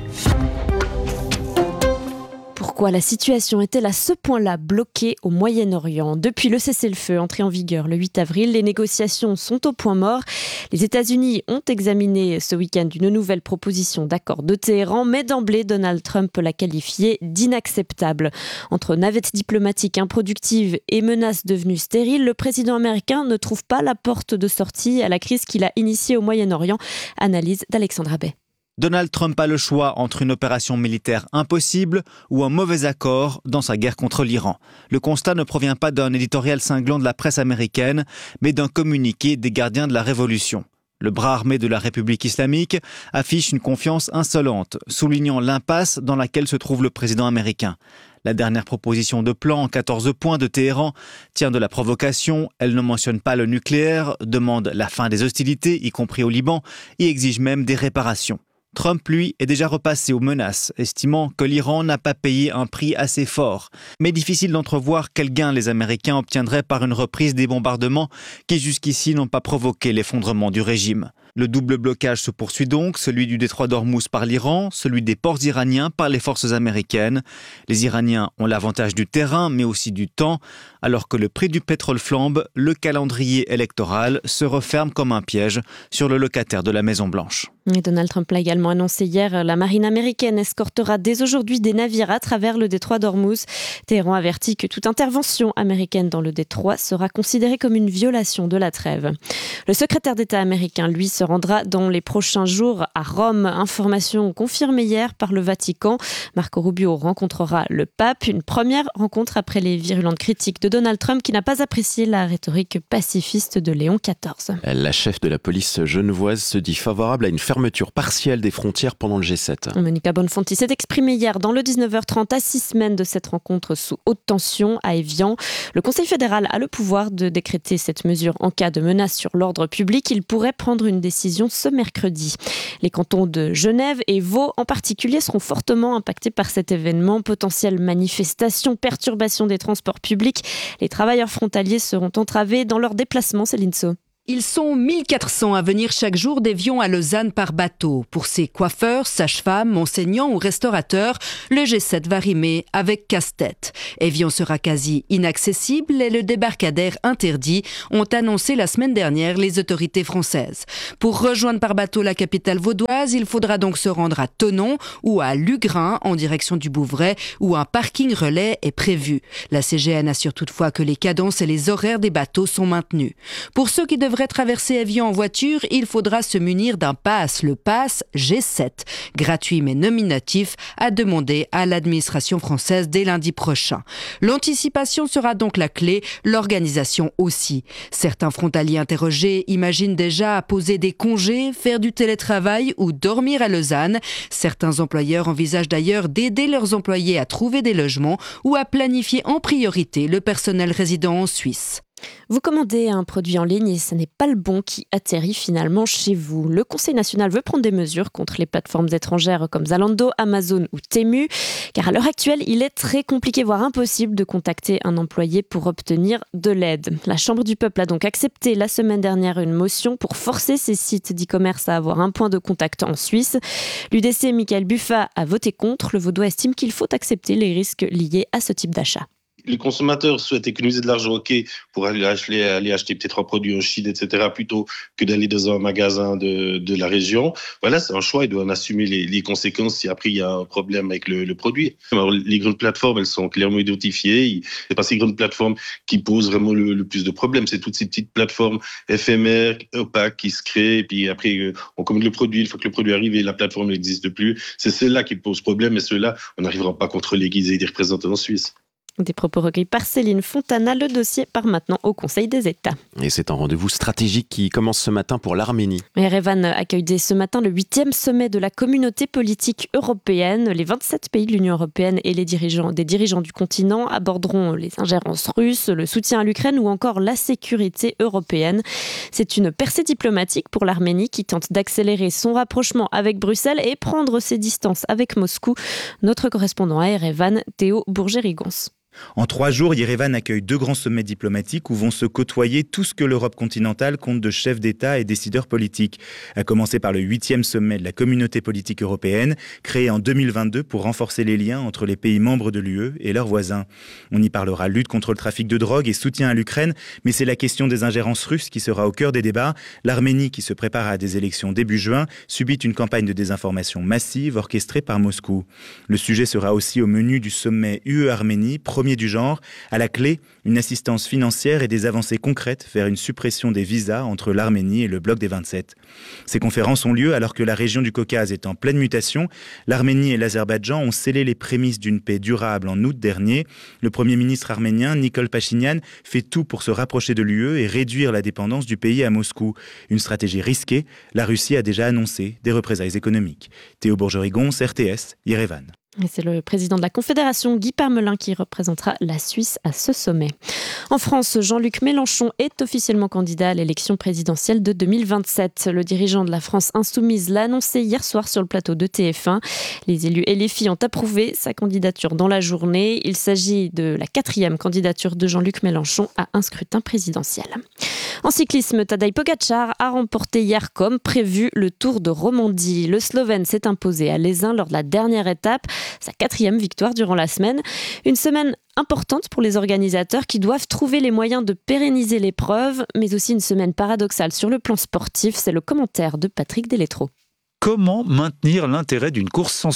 Pourquoi la situation est-elle à ce point-là bloquée au Moyen-Orient? Depuis le cessez-le-feu entré en vigueur le 8 avril, les négociations sont au point mort. Les États-Unis ont examiné ce week-end une nouvelle proposition d'accord de Téhéran, mais d'emblée, Donald Trump l'a qualifiée d'inacceptable. Entre navette diplomatique improductive et menaces devenues stériles, le président américain ne trouve pas la porte de sortie à la crise qu'il a initiée au Moyen-Orient. Analyse d'Alexandra Bay. Donald Trump a le choix entre une opération militaire impossible ou un mauvais accord dans sa guerre contre l'Iran. Le constat ne provient pas d'un éditorial cinglant de la presse américaine, mais d'un communiqué des gardiens de la Révolution. Le bras armé de la République islamique affiche une confiance insolente, soulignant l'impasse dans laquelle se trouve le président américain. La dernière proposition de plan en 14 points de Téhéran tient de la provocation. Elle ne mentionne pas le nucléaire, demande la fin des hostilités, y compris au Liban, et exige même des réparations. Trump, lui, est déjà repassé aux menaces, estimant que l'Iran n'a pas payé un prix assez fort. Mais difficile d'entrevoir quel gain les Américains obtiendraient par une reprise des bombardements qui jusqu'ici n'ont pas provoqué l'effondrement du régime. Le double blocage se poursuit donc, celui du détroit d'Ormuz par l'Iran, celui des ports iraniens par les forces américaines. Les Iraniens ont l'avantage du terrain, mais aussi du temps. Alors que le prix du pétrole flambe, le calendrier électoral se referme comme un piège sur le locataire de la Maison-Blanche. Et Donald Trump l'a également annoncé hier, la marine américaine escortera dès aujourd'hui des navires à travers le détroit d'Ormuz. Téhéran avertit que toute intervention américaine dans le détroit sera considérée comme une violation de la trêve. Le secrétaire d'État américain, lui, se rendra dans les prochains jours à Rome. Information confirmée hier par le Vatican. Marco Rubio rencontrera le pape. Une première rencontre après les virulentes critiques de Donald Trump qui n'a pas apprécié la rhétorique pacifiste de Léon XIV. La chef de la police genevoise se dit favorable à une fermeture partielle des frontières pendant le G7. Monica Bonfanti s'est exprimée hier dans le 19h30 à 6 semaines de cette rencontre sous haute tension à Évian. Le Conseil fédéral a le pouvoir de décréter cette mesure en cas de menace sur l'ordre public. Il pourrait prendre une décision ce mercredi. Les cantons de Genève et Vaud en particulier seront fortement impactés par cet événement. Potentielle manifestation, perturbation des transports publics. Les travailleurs frontaliers seront entravés dans leurs déplacements, Céline Sceaux. Ils sont 1400 à venir chaque jour d'Évian à Lausanne par bateau. Pour ces coiffeurs, sages-femmes, enseignants ou restaurateurs, le G7 va rimer avec casse-tête. Évian sera quasi inaccessible et le débarcadère interdit, ont annoncé la semaine dernière les autorités françaises. Pour rejoindre par bateau la capitale vaudoise, il faudra donc se rendre à Thonon ou à Lugrin en direction du Bouvray où un parking relais est prévu. La CGN assure toutefois que les cadences et les horaires des bateaux sont maintenus. Pour ceux qui devraient traverser Évian en voiture, il faudra se munir d'un pass, le pass G7, gratuit mais nominatif, à demander à l'administration française dès lundi prochain. L'anticipation sera donc la clé, l'organisation aussi. Certains frontaliers interrogés imaginent déjà poser des congés, faire du télétravail ou dormir à Lausanne. Certains employeurs envisagent d'ailleurs d'aider leurs employés à trouver des logements ou à planifier en priorité le personnel résident en Suisse. Vous commandez un produit en ligne et ce n'est pas le bon qui atterrit finalement chez vous. Le Conseil national veut prendre des mesures contre les plateformes étrangères comme Zalando, Amazon ou Temu, car à l'heure actuelle, il est très compliqué, voire impossible de contacter un employé pour obtenir de l'aide. La Chambre du peuple a donc accepté la semaine dernière une motion pour forcer ces sites d'e-commerce à avoir un point de contact en Suisse. L'UDC Michael Buffa a voté contre. Le Vaudois estime qu'il faut accepter les risques liés à ce type d'achat. Les consommateurs souhaitent économiser de l'argent, pour aller acheter peut-être un produit en Chine, etc., plutôt que d'aller dans un magasin de la région. Voilà, c'est un choix, ils doivent en assumer les conséquences si après il y a un problème avec le produit. Alors, les grandes plateformes, elles sont clairement identifiées. C'est pas ces grandes plateformes qui posent vraiment le plus de problèmes. C'est toutes ces petites plateformes éphémères, opaques, qui se créent, et puis après, on commande le produit. Une fois que le produit arrive et la plateforme n'existe plus, c'est ceux-là qui posent problème, et ceux-là, on n'arrivera pas à contrôler qu'ils aient des représentants en Suisse. Des propos recueillis par Céline Fontana. Le dossier part maintenant au Conseil des États. Et c'est un rendez-vous stratégique qui commence ce matin pour l'Arménie. Yerevan accueille dès ce matin le 8e sommet de la communauté politique européenne. Les 27 pays de l'Union européenne et des dirigeants du continent aborderont les ingérences russes, le soutien à l'Ukraine ou encore la sécurité européenne. C'est une percée diplomatique pour l'Arménie qui tente d'accélérer son rapprochement avec Bruxelles et prendre ses distances avec Moscou. Notre correspondant à Yerevan, Théo Bourget-Rigonce. En 3 jours, Yerevan accueille 2 grands sommets diplomatiques où vont se côtoyer tout ce que l'Europe continentale compte de chefs d'État et décideurs politiques. À commencer par le 8e sommet de la communauté politique européenne, créé en 2022 pour renforcer les liens entre les pays membres de l'UE et leurs voisins. On y parlera lutte contre le trafic de drogue et soutien à l'Ukraine, mais c'est la question des ingérences russes qui sera au cœur des débats. L'Arménie, qui se prépare à des élections début juin, subit une campagne de désinformation massive orchestrée par Moscou. Le sujet sera aussi au menu du sommet UE-Arménie, premier du genre. À la clé, une assistance financière et des avancées concrètes vers une suppression des visas entre l'Arménie et le bloc des 27. Ces conférences ont lieu alors que la région du Caucase est en pleine mutation. L'Arménie et l'Azerbaïdjan ont scellé les prémices d'une paix durable en août dernier. Le Premier ministre arménien, Nikol Pachinian, fait tout pour se rapprocher de l'UE et réduire la dépendance du pays à Moscou. Une stratégie risquée. La Russie a déjà annoncé des représailles économiques. Théo Bourget-Rigonce, RTS, Yerevan. Et c'est le président de la Confédération, Guy Parmelin, qui représentera la Suisse à ce sommet. En France, Jean-Luc Mélenchon est officiellement candidat à l'élection présidentielle de 2027. Le dirigeant de la France Insoumise l'a annoncé hier soir sur le plateau de TF1. Les élus et les filles ont approuvé sa candidature dans la journée. Il s'agit de la 4e candidature de Jean-Luc Mélenchon à un scrutin présidentiel. En cyclisme, Tadej Pogačar a remporté hier comme prévu le Tour de Romandie. Le Slovène s'est imposé à Lézin lors de la dernière étape, sa 4e victoire durant la semaine. Une semaine importante pour les organisateurs qui doivent trouver les moyens de pérenniser l'épreuve, mais aussi une semaine paradoxale sur le plan sportif. C'est le commentaire de Patrick Deletro. Comment maintenir l'intérêt d'une course sans suspense ?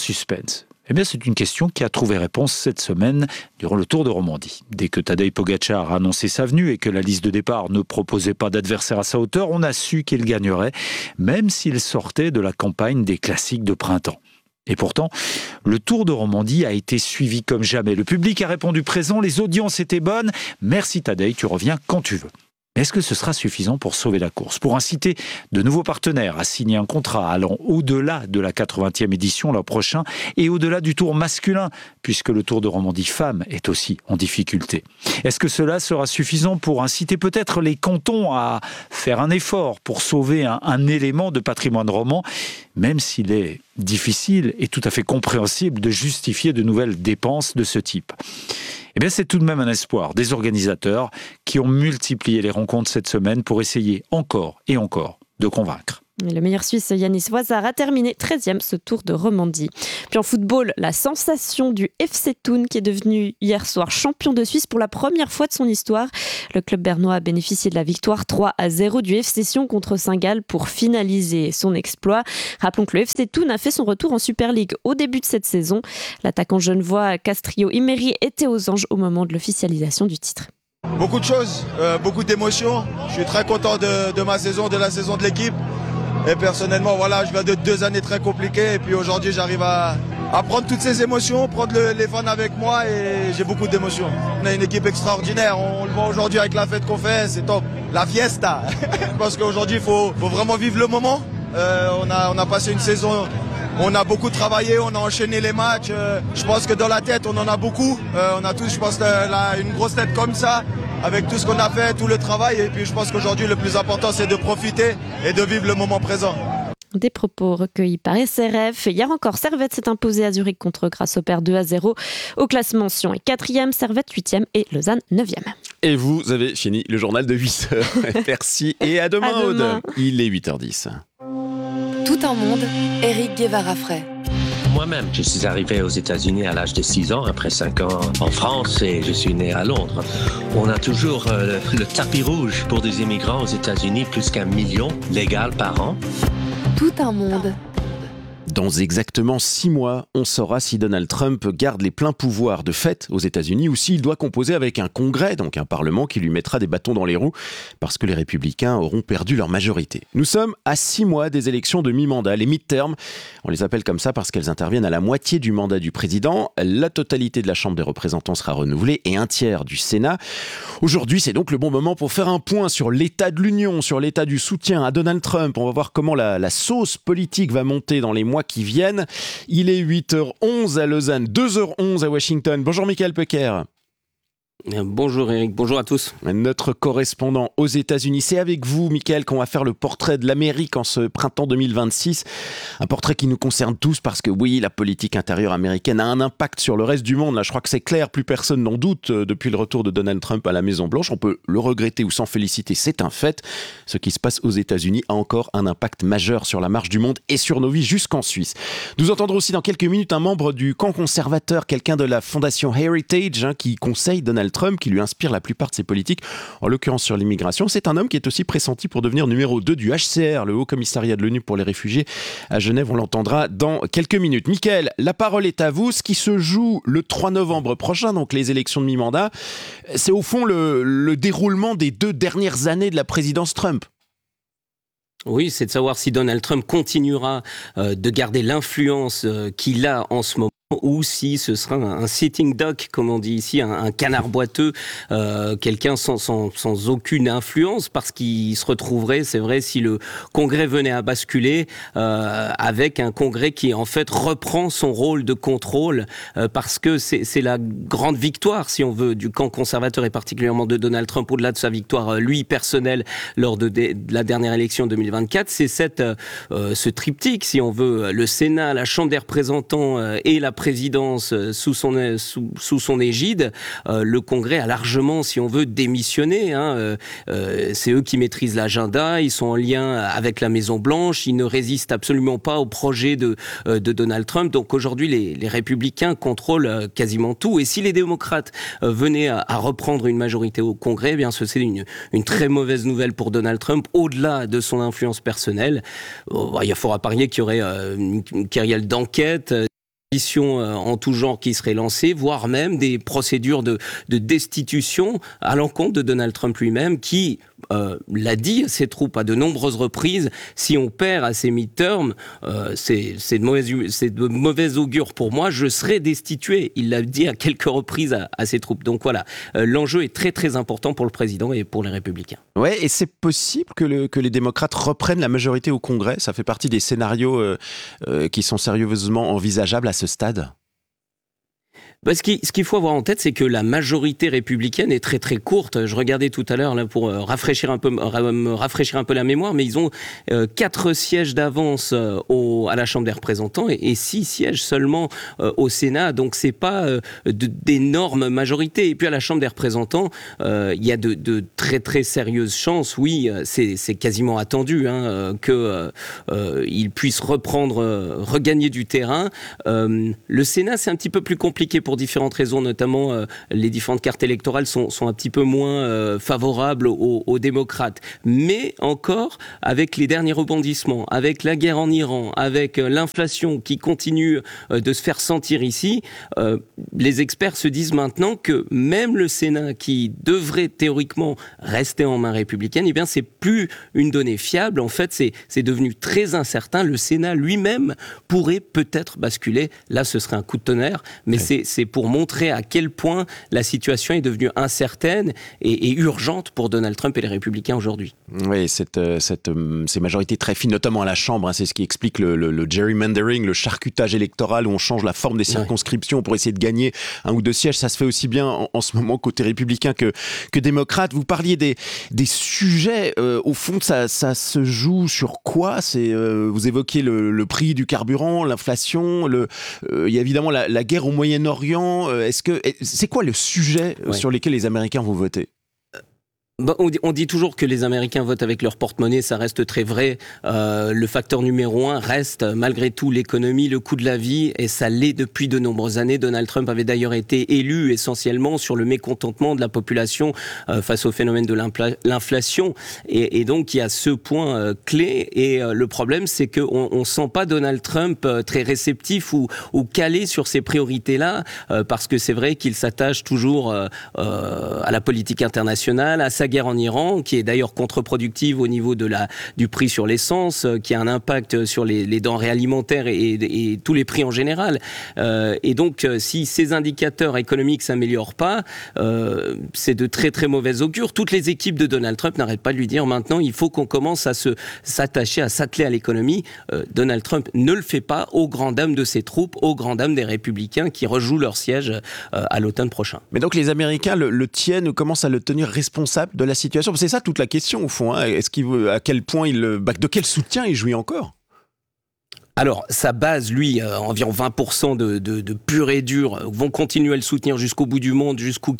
Eh bien, c'est une question qui a trouvé réponse cette semaine durant le Tour de Romandie. Dès que Tadej Pogačar a annoncé sa venue et que la liste de départ ne proposait pas d'adversaire à sa hauteur, on a su qu'il gagnerait, même s'il sortait de la campagne des classiques de printemps. Et pourtant, le Tour de Romandie a été suivi comme jamais. Le public a répondu présent, les audiences étaient bonnes. Merci Tadej, tu reviens quand tu veux. Est-ce que ce sera suffisant pour sauver la course, pour inciter de nouveaux partenaires à signer un contrat allant au-delà de la 80e édition l'an prochain et au-delà du Tour masculin, puisque le Tour de Romandie femmes est aussi en difficulté? Est-ce que cela sera suffisant pour inciter peut-être les cantons à faire un effort pour sauver un élément de patrimoine roman, même s'il est difficile et tout à fait compréhensible de justifier de nouvelles dépenses de ce type? Eh bien, c'est tout de même un espoir des organisateurs qui ont multiplié les rencontres cette semaine pour essayer encore et encore de convaincre. Le meilleur Suisse, Yanis Voisard, a terminé 13e ce Tour de Romandie. Puis en football, la sensation du FC Thun qui est devenu hier soir champion de Suisse pour la première fois de son histoire. Le club bernois a bénéficié de la victoire 3-0 du FC Sion contre Saint-Gall pour finaliser son exploit. Rappelons que le FC Thun a fait son retour en Super League au début de cette saison. L'attaquant genevois Castrillo Imeri était aux anges au moment de l'officialisation du titre. Beaucoup de choses, beaucoup d'émotions. Je suis très content de ma saison, de la saison de l'équipe. Et personnellement, voilà, je viens de 2 années très compliquées. Et puis aujourd'hui, j'arrive à prendre toutes ces émotions, prendre les fans avec moi. Et j'ai beaucoup d'émotions. On a une équipe extraordinaire. On le voit aujourd'hui avec la fête qu'on fait. C'est top. La fiesta. Parce qu'aujourd'hui, il faut vraiment vivre le moment. On a passé une saison... On a beaucoup travaillé, on a enchaîné les matchs. Je pense que dans la tête, on en a beaucoup. On a tous, je pense, une grosse tête comme ça, avec tout ce qu'on a fait, tout le travail. Et puis je pense qu'aujourd'hui, le plus important, c'est de profiter et de vivre le moment présent. Des propos recueillis par SRF. Hier encore, Servette s'est imposé à Zurich contre Grasshopper 2-0. Au classement, Sion est 4e, Servette 8e et Lausanne 9e. Et vous avez fini le journal de 8h. Merci et à demain, Aude. Il est 8h10. Tout un monde, Éric Guevara-Frey. Moi-même, je suis arrivé aux États-Unis à l'âge de 6 ans, après 5 ans en France, et je suis né à Londres. On a toujours le tapis rouge pour des immigrants aux États-Unis, plus qu'1 million légal par an. Tout un monde. Dans exactement 6 mois, on saura si Donald Trump garde les pleins pouvoirs de fait aux États-Unis ou s'il doit composer avec un congrès, donc un parlement qui lui mettra des bâtons dans les roues parce que les républicains auront perdu leur majorité. Nous sommes à 6 mois des élections de mi-mandat, les mid-terms. On les appelle comme ça parce qu'elles interviennent à la moitié du mandat du président. La totalité de la Chambre des représentants sera renouvelée et 1/3 du Sénat. Aujourd'hui, c'est donc le bon moment pour faire un point sur l'état de l'Union, sur l'état du soutien à Donald Trump. On va voir comment la sauce politique va monter dans les mois qui viennent. Il est 8h11 à Lausanne, 2h11 à Washington. Bonjour Michael Pecker. Bonjour Eric, bonjour à tous. Notre correspondant aux États-Unis, c'est avec vous Michael qu'on va faire le portrait de l'Amérique en ce printemps 2026. Un portrait qui nous concerne tous parce que oui, la politique intérieure américaine a un impact sur le reste du monde. Là, je crois que c'est clair, plus personne n'en doute depuis le retour de Donald Trump à la Maison-Blanche. On peut le regretter ou s'en féliciter, c'est un fait. Ce qui se passe aux États-Unis a encore un impact majeur sur la marche du monde et sur nos vies jusqu'en Suisse. Nous entendrons aussi dans quelques minutes un membre du camp conservateur, quelqu'un de la fondation Heritage qui conseille Donald Trump, qui lui inspire la plupart de ses politiques, en l'occurrence sur l'immigration. C'est un homme qui est aussi pressenti pour devenir numéro 2 du HCR, le Haut Commissariat de l'ONU pour les réfugiés à Genève. On l'entendra dans quelques minutes. Michael, la parole est à vous. Ce qui se joue le 3 novembre prochain, donc les élections de mi-mandat, c'est au fond le déroulement des 2 dernières années de la présidence Trump. Oui, c'est de savoir si Donald Trump continuera de garder l'influence qu'il a en ce moment, ou si ce sera un sitting duck, comme on dit ici, un canard boiteux, quelqu'un sans aucune influence, parce qu'il se retrouverait, c'est vrai, si le Congrès venait à basculer, avec un Congrès qui en fait reprend son rôle de contrôle, parce que c'est la grande victoire, si on veut, du camp conservateur et particulièrement de Donald Trump, au-delà de sa victoire, lui, personnelle, lors de la dernière élection 2024, c'est ce triptyque, si on veut, le Sénat, la Chambre des représentants et la présidence sous son égide. Le Congrès a largement, si on veut, démissionné. C'est eux qui maîtrisent l'agenda, ils sont en lien avec la Maison-Blanche, ils ne résistent absolument pas au projet de Donald Trump. Donc aujourd'hui, les républicains contrôlent quasiment tout. Et si les démocrates venaient à reprendre une majorité au Congrès, eh bien c'est une très mauvaise nouvelle pour Donald Trump, au-delà de son influence personnelle. Il faudra parier qu'il y aurait une carrière d'enquête, en tout genre qui seraient lancées, voire même des procédures de destitution à l'encontre de Donald Trump lui-même, qui l'a dit à ses troupes à de nombreuses reprises, si on perd à ces midterms, c'est de mauvais augure pour moi, je serai destitué. Il l'a dit à quelques reprises à ses troupes. Donc voilà, l'enjeu est très très important pour le président et pour les républicains. Ouais, et c'est possible que les démocrates reprennent la majorité au Congrès. Ça fait partie des scénarios qui sont sérieusement envisageables à ce stade. Ce qu'il faut avoir en tête, c'est que la majorité républicaine est très très courte. Je regardais tout à l'heure là pour rafraîchir un peu la mémoire, mais ils ont 4 sièges d'avance à la Chambre des représentants et 6 sièges seulement au Sénat. Donc c'est pas d'énormes majorités. Et puis à la Chambre des représentants, il y a de très très sérieuses chances. Oui, c'est quasiment attendu qu'ils puissent regagner du terrain. Le Sénat, c'est un petit peu plus compliqué pour différentes raisons, notamment les différentes cartes électorales sont un petit peu moins favorables aux démocrates. Mais encore, avec les derniers rebondissements, avec la guerre en Iran, avec l'inflation qui continue de se faire sentir ici, les experts se disent maintenant que même le Sénat, qui devrait théoriquement rester en main républicaine, eh bien c'est plus une donnée fiable. En fait, c'est devenu très incertain. Le Sénat lui-même pourrait peut-être basculer. Là, ce serait un coup de tonnerre, mais c'est pour montrer à quel point la situation est devenue incertaine et urgente pour Donald Trump et les républicains aujourd'hui. Oui, ces majorités très fines, notamment à la Chambre, c'est ce qui explique le gerrymandering, le charcutage électoral où on change la forme des circonscriptions pour essayer de gagner 1 ou 2 sièges. Ça se fait aussi bien en ce moment côté républicain que démocrate. Vous parliez des sujets, au fond, ça se joue sur quoi ? Vous évoquiez le prix du carburant, l'inflation, il y a évidemment la guerre au Moyen-Orient. C'est quoi le sujet sur lesquels les Américains vont voter ? On dit toujours que les Américains votent avec leur porte-monnaie, ça reste très vrai. Le facteur numéro 1 reste malgré tout l'économie, le coût de la vie, et ça l'est depuis de nombreuses années. Donald Trump avait d'ailleurs été élu essentiellement sur le mécontentement de la population face au phénomène de l'inflation, et donc il y a ce point clé, et le problème c'est qu'on sent pas Donald Trump très réceptif ou calé sur ces priorités-là, parce que c'est vrai qu'il s'attache toujours à la politique internationale, à sa guerre en Iran, qui est d'ailleurs contre-productive au niveau du prix sur l'essence, qui a un impact sur les denrées alimentaires et tous les prix en général. Et donc, si ces indicateurs économiques s'améliorent pas, c'est de très très mauvais augure. Toutes les équipes de Donald Trump n'arrêtent pas de lui dire maintenant, il faut qu'on commence à s'attacher, à s'atteler à l'économie. Donald Trump ne le fait pas, aux grandes dames de ses troupes, aux grandes dames des républicains qui rejouent leur siège à l'automne prochain. Mais donc les Américains le tiennent, commencent à le tenir responsable de la situation. C'est ça toute la question au fond. À quel point de quel soutien il jouit encore ? Alors, sa base, lui, environ 20% de pur et dur, vont continuer à le soutenir jusqu'au bout du monde,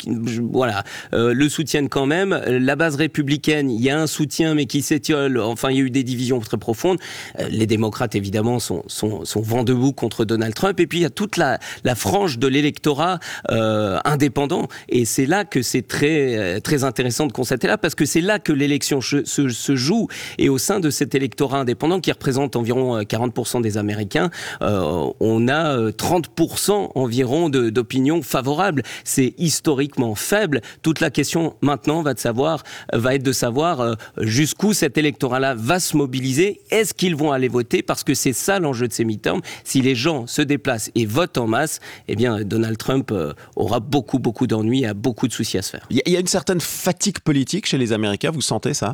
le soutiennent quand même. La base républicaine, il y a un soutien, mais qui s'étiole. Enfin, il y a eu des divisions très profondes. Les démocrates, évidemment, sont vent debout contre Donald Trump. Et puis, il y a toute la frange de l'électorat indépendant. Et c'est là que c'est très, très intéressant de constater là, parce que c'est là que l'élection se joue. Et au sein de cet électorat indépendant, qui représente environ 40% des Américains, on a 30% environ d'opinions favorables. C'est historiquement faible. Toute la question maintenant va être de savoir jusqu'où cet électorat-là va se mobiliser. Est-ce qu'ils vont aller voter ? Parce que c'est ça l'enjeu de ces midterms. Si les gens se déplacent et votent en masse, eh bien Donald Trump aura beaucoup d'ennuis et a beaucoup de soucis à se faire. Il y a une certaine fatigue politique chez les Américains, vous sentez ça ?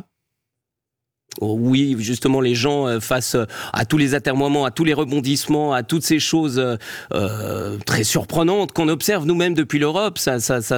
Oui, justement, les gens, face à tous les atermoiements, à tous les rebondissements, à toutes ces choses très surprenantes qu'on observe nous-mêmes depuis l'Europe, ça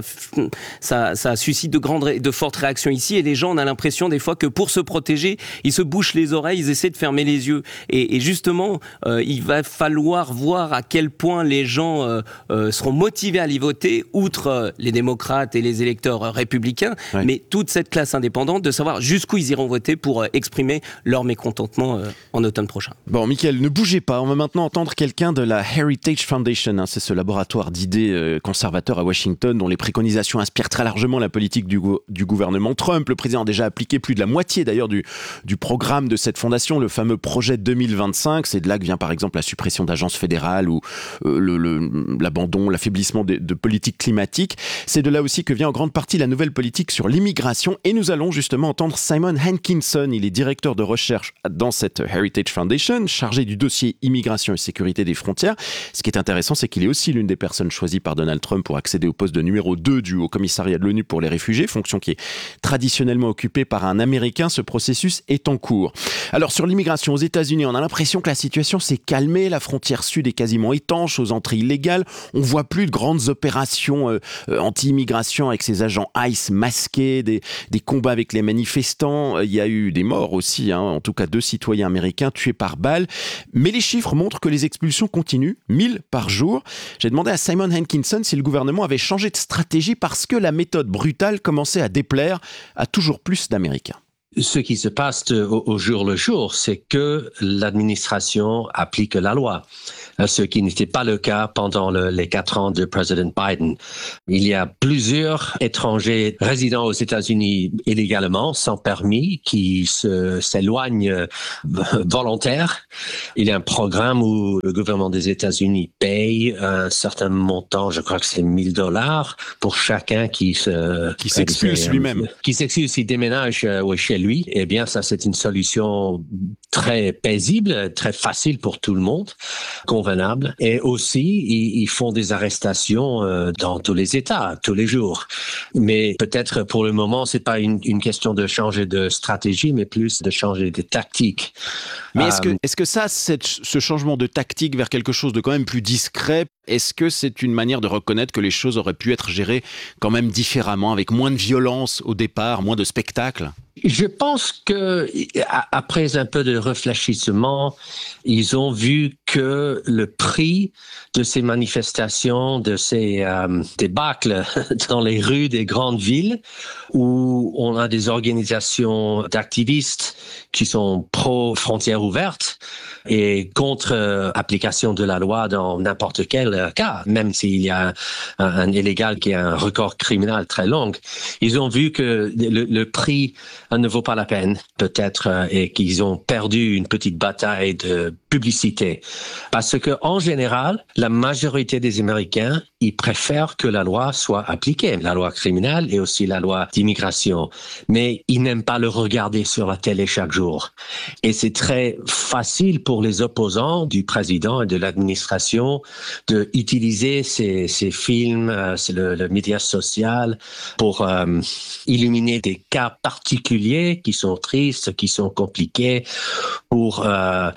suscite de fortes réactions ici. Et les gens, on a l'impression des fois que pour se protéger, ils se bouchent les oreilles, ils essaient de fermer les yeux. Et justement, il va falloir voir à quel point les gens seront motivés à aller voter, outre les démocrates et les électeurs républicains, mais toute cette classe indépendante, de savoir jusqu'où ils iront voter pour exprimer leur mécontentement en automne prochain. Bon, Mickaël, ne bougez pas. On va maintenant entendre quelqu'un de la Heritage Foundation. C'est ce laboratoire d'idées conservateurs à Washington dont les préconisations inspirent très largement la politique du gouvernement Trump. Le président a déjà appliqué plus de la moitié d'ailleurs du programme de cette fondation, le fameux projet 2025. C'est de là que vient par exemple la suppression d'agences fédérales ou l'abandon, l'affaiblissement de politiques climatiques. C'est de là aussi que vient en grande partie la nouvelle politique sur l'immigration. Et nous allons justement entendre Simon Hankinson. Il est directeur de recherche dans cette Heritage Foundation, chargé du dossier immigration et sécurité des frontières. Ce qui est intéressant, c'est qu'il est aussi l'une des personnes choisies par Donald Trump pour accéder au poste de numéro 2 du Haut-Commissariat de l'ONU pour les réfugiés, fonction qui est traditionnellement occupée par un Américain. Ce processus est en cours. Alors sur l'immigration aux États-Unis, on a l'impression que la situation s'est calmée. La frontière sud est quasiment étanche aux entrées illégales. On ne voit plus de grandes opérations anti-immigration avec ces agents ICE masqués, des combats avec les manifestants. Il y a eu des morts aussi, en tout cas 2 citoyens américains tués par balle. Mais les chiffres montrent que les expulsions continuent, 1000 par jour. J'ai demandé à Simon Hankinson si le gouvernement avait changé de stratégie parce que la méthode brutale commençait à déplaire à toujours plus d'Américains. Ce qui se passe au jour le jour, c'est que l'administration applique la loi, ce qui n'était pas le cas pendant les 4 ans de président Biden. Il y a plusieurs étrangers résidant aux États-Unis illégalement, sans permis, qui s'éloignent volontaires. Il y a un programme où le gouvernement des États-Unis paye un certain montant, je crois que c'est $1000, pour chacun qui s'expulse lui-même. Qui s'expulse, qui déménage chez lui. Eh bien, ça, c'est une solution très paisible, très facile pour tout le monde, convenable. Et aussi, ils font des arrestations dans tous les États, tous les jours. Mais peut-être pour le moment, c'est pas une question de changer de stratégie, mais plus de changer de tactique. Mais est-ce que ce changement de tactique vers quelque chose de quand même plus discret, est-ce que c'est une manière de reconnaître que les choses auraient pu être gérées quand même différemment, avec moins de violence au départ, moins de spectacle ? Je pense que après un peu de réfléchissement, ils ont vu que le prix de ces manifestations, de ces débâcles dans les rues des grandes villes, où on a des organisations d'activistes qui sont pro-frontières ouvertes et contre application de la loi dans n'importe quel cas, même s'il y a un illégal qui a un record criminel très long. Ils ont vu que le prix ne vaut pas la peine, peut-être, et qu'ils ont perdu une petite bataille de publicité. Parce que, en général, la majorité des Américains, ils préfèrent que la loi soit appliquée, la loi criminelle et aussi la loi d'immigration. Mais ils n'aiment pas le regarder sur la télé chaque jour. Et c'est très facile pour les opposants du président et de l'administration de utiliser ces films, le média social pour illuminer des cas particuliers qui sont tristes, qui sont compliqués, pour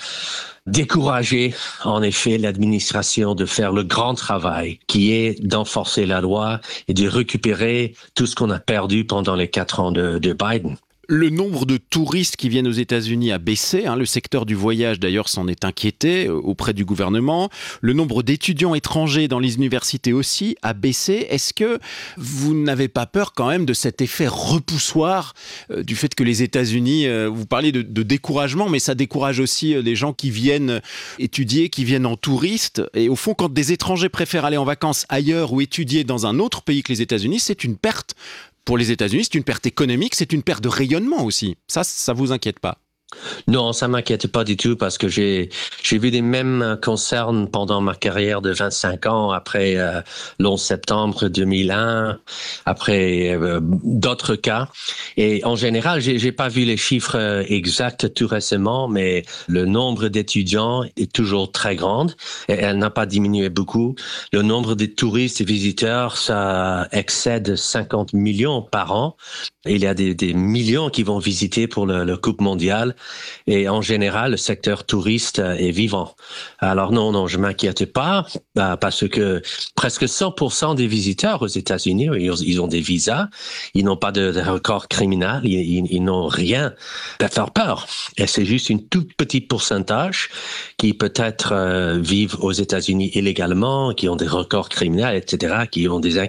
décourager, en effet, l'administration de faire le grand travail qui est d'enforcer la loi et de récupérer tout ce qu'on a perdu pendant les 4 ans de Biden. Le nombre de touristes qui viennent aux États-Unis a baissé. Le secteur du voyage, d'ailleurs, s'en est inquiété auprès du gouvernement. Le nombre d'étudiants étrangers dans les universités aussi a baissé. Est-ce que vous n'avez pas peur quand même de cet effet repoussoir du fait que les États-Unis, vous parlez de découragement, mais ça décourage aussi les gens qui viennent étudier, qui viennent en touriste. Et au fond, quand des étrangers préfèrent aller en vacances ailleurs ou étudier dans un autre pays que les États-Unis, c'est une perte. Pour les États-Unis, c'est une perte économique, c'est une perte de rayonnement aussi. Ça vous inquiète pas ? Non, ça m'inquiète pas du tout parce que j'ai vu des mêmes concerns pendant ma carrière de 25 ans après l'11 septembre 2001, après d'autres cas. Et en général, j'ai pas vu les chiffres exacts tout récemment, mais le nombre d'étudiants est toujours très grand et elle n'a pas diminué beaucoup. Le nombre de touristes et visiteurs, ça excède 50 millions par an. Il y a des millions qui vont visiter pour le Coupe mondiale. Et en général, le secteur touriste est vivant. Alors non, je m'inquiète pas parce que presque 100% des visiteurs aux États-Unis, ils ont des visas, ils n'ont pas de record criminel, ils n'ont rien à faire peur. Et c'est juste une toute petite pourcentage qui peut-être vivent aux États-Unis illégalement, qui ont des records criminels, etc., qui ont des inquiets.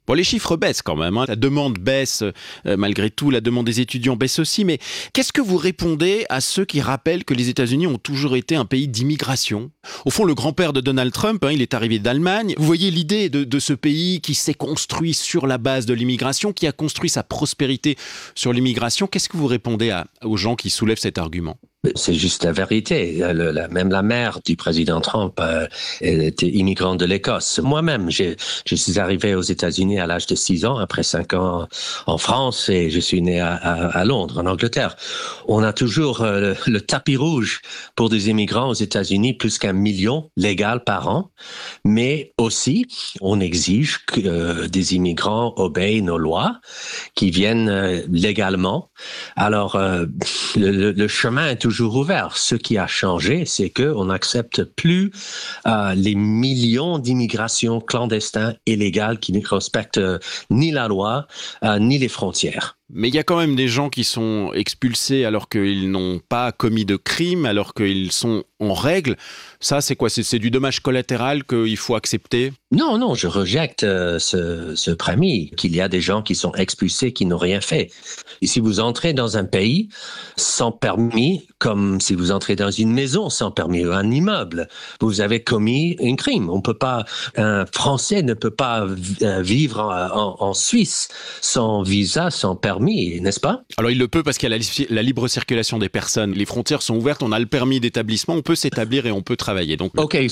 Bon, les chiffres baissent quand même, hein. La demande baisse malgré tout, la demande des étudiants baisse aussi, mais qu'est-ce que vous répondez à ceux qui rappellent que les États-Unis ont toujours été un pays d'immigration ? Au fond, le grand-père de Donald Trump, il est arrivé d'Allemagne. Vous voyez l'idée de ce pays qui s'est construit sur la base de l'immigration, qui a construit sa prospérité sur l'immigration. Qu'est-ce que vous répondez aux gens qui soulèvent cet argument ? C'est juste la vérité. Même la mère du président Trump, elle était immigrante de l'Écosse. Moi-même, je suis arrivé aux États-Unis à l'âge de 6 ans, après 5 ans en France, et je suis né à Londres, en Angleterre. On a toujours le tapis rouge pour des immigrants aux États-Unis, plus qu'1 million légal par an. Mais aussi, on exige que des immigrants obéissent nos lois, qui viennent légalement. Alors, le chemin est toujours ouvert. Ce qui a changé, c'est qu'on n'accepte plus les millions d'immigrations clandestines illégales qui ne respectent ni la loi, ni les frontières. Mais il y a quand même des gens qui sont expulsés alors qu'ils n'ont pas commis de crime, alors qu'ils sont en règle. Ça, c'est quoi ? C'est du dommage collatéral qu'il faut accepter ? Non, je rejette ce prémis qu'il y a des gens qui sont expulsés qui n'ont rien fait. Et si vous entrez dans un pays sans permis, comme si vous entrez dans une maison sans permis ou un immeuble, vous avez commis un crime. Un Français ne peut pas vivre en Suisse sans visa, sans permis, n'est-ce pas ? Alors il le peut parce qu'il y a la libre circulation des personnes. Les frontières sont ouvertes, on a le permis d'établissement, on peut s'établir et on peut travailler. Donc, Ok,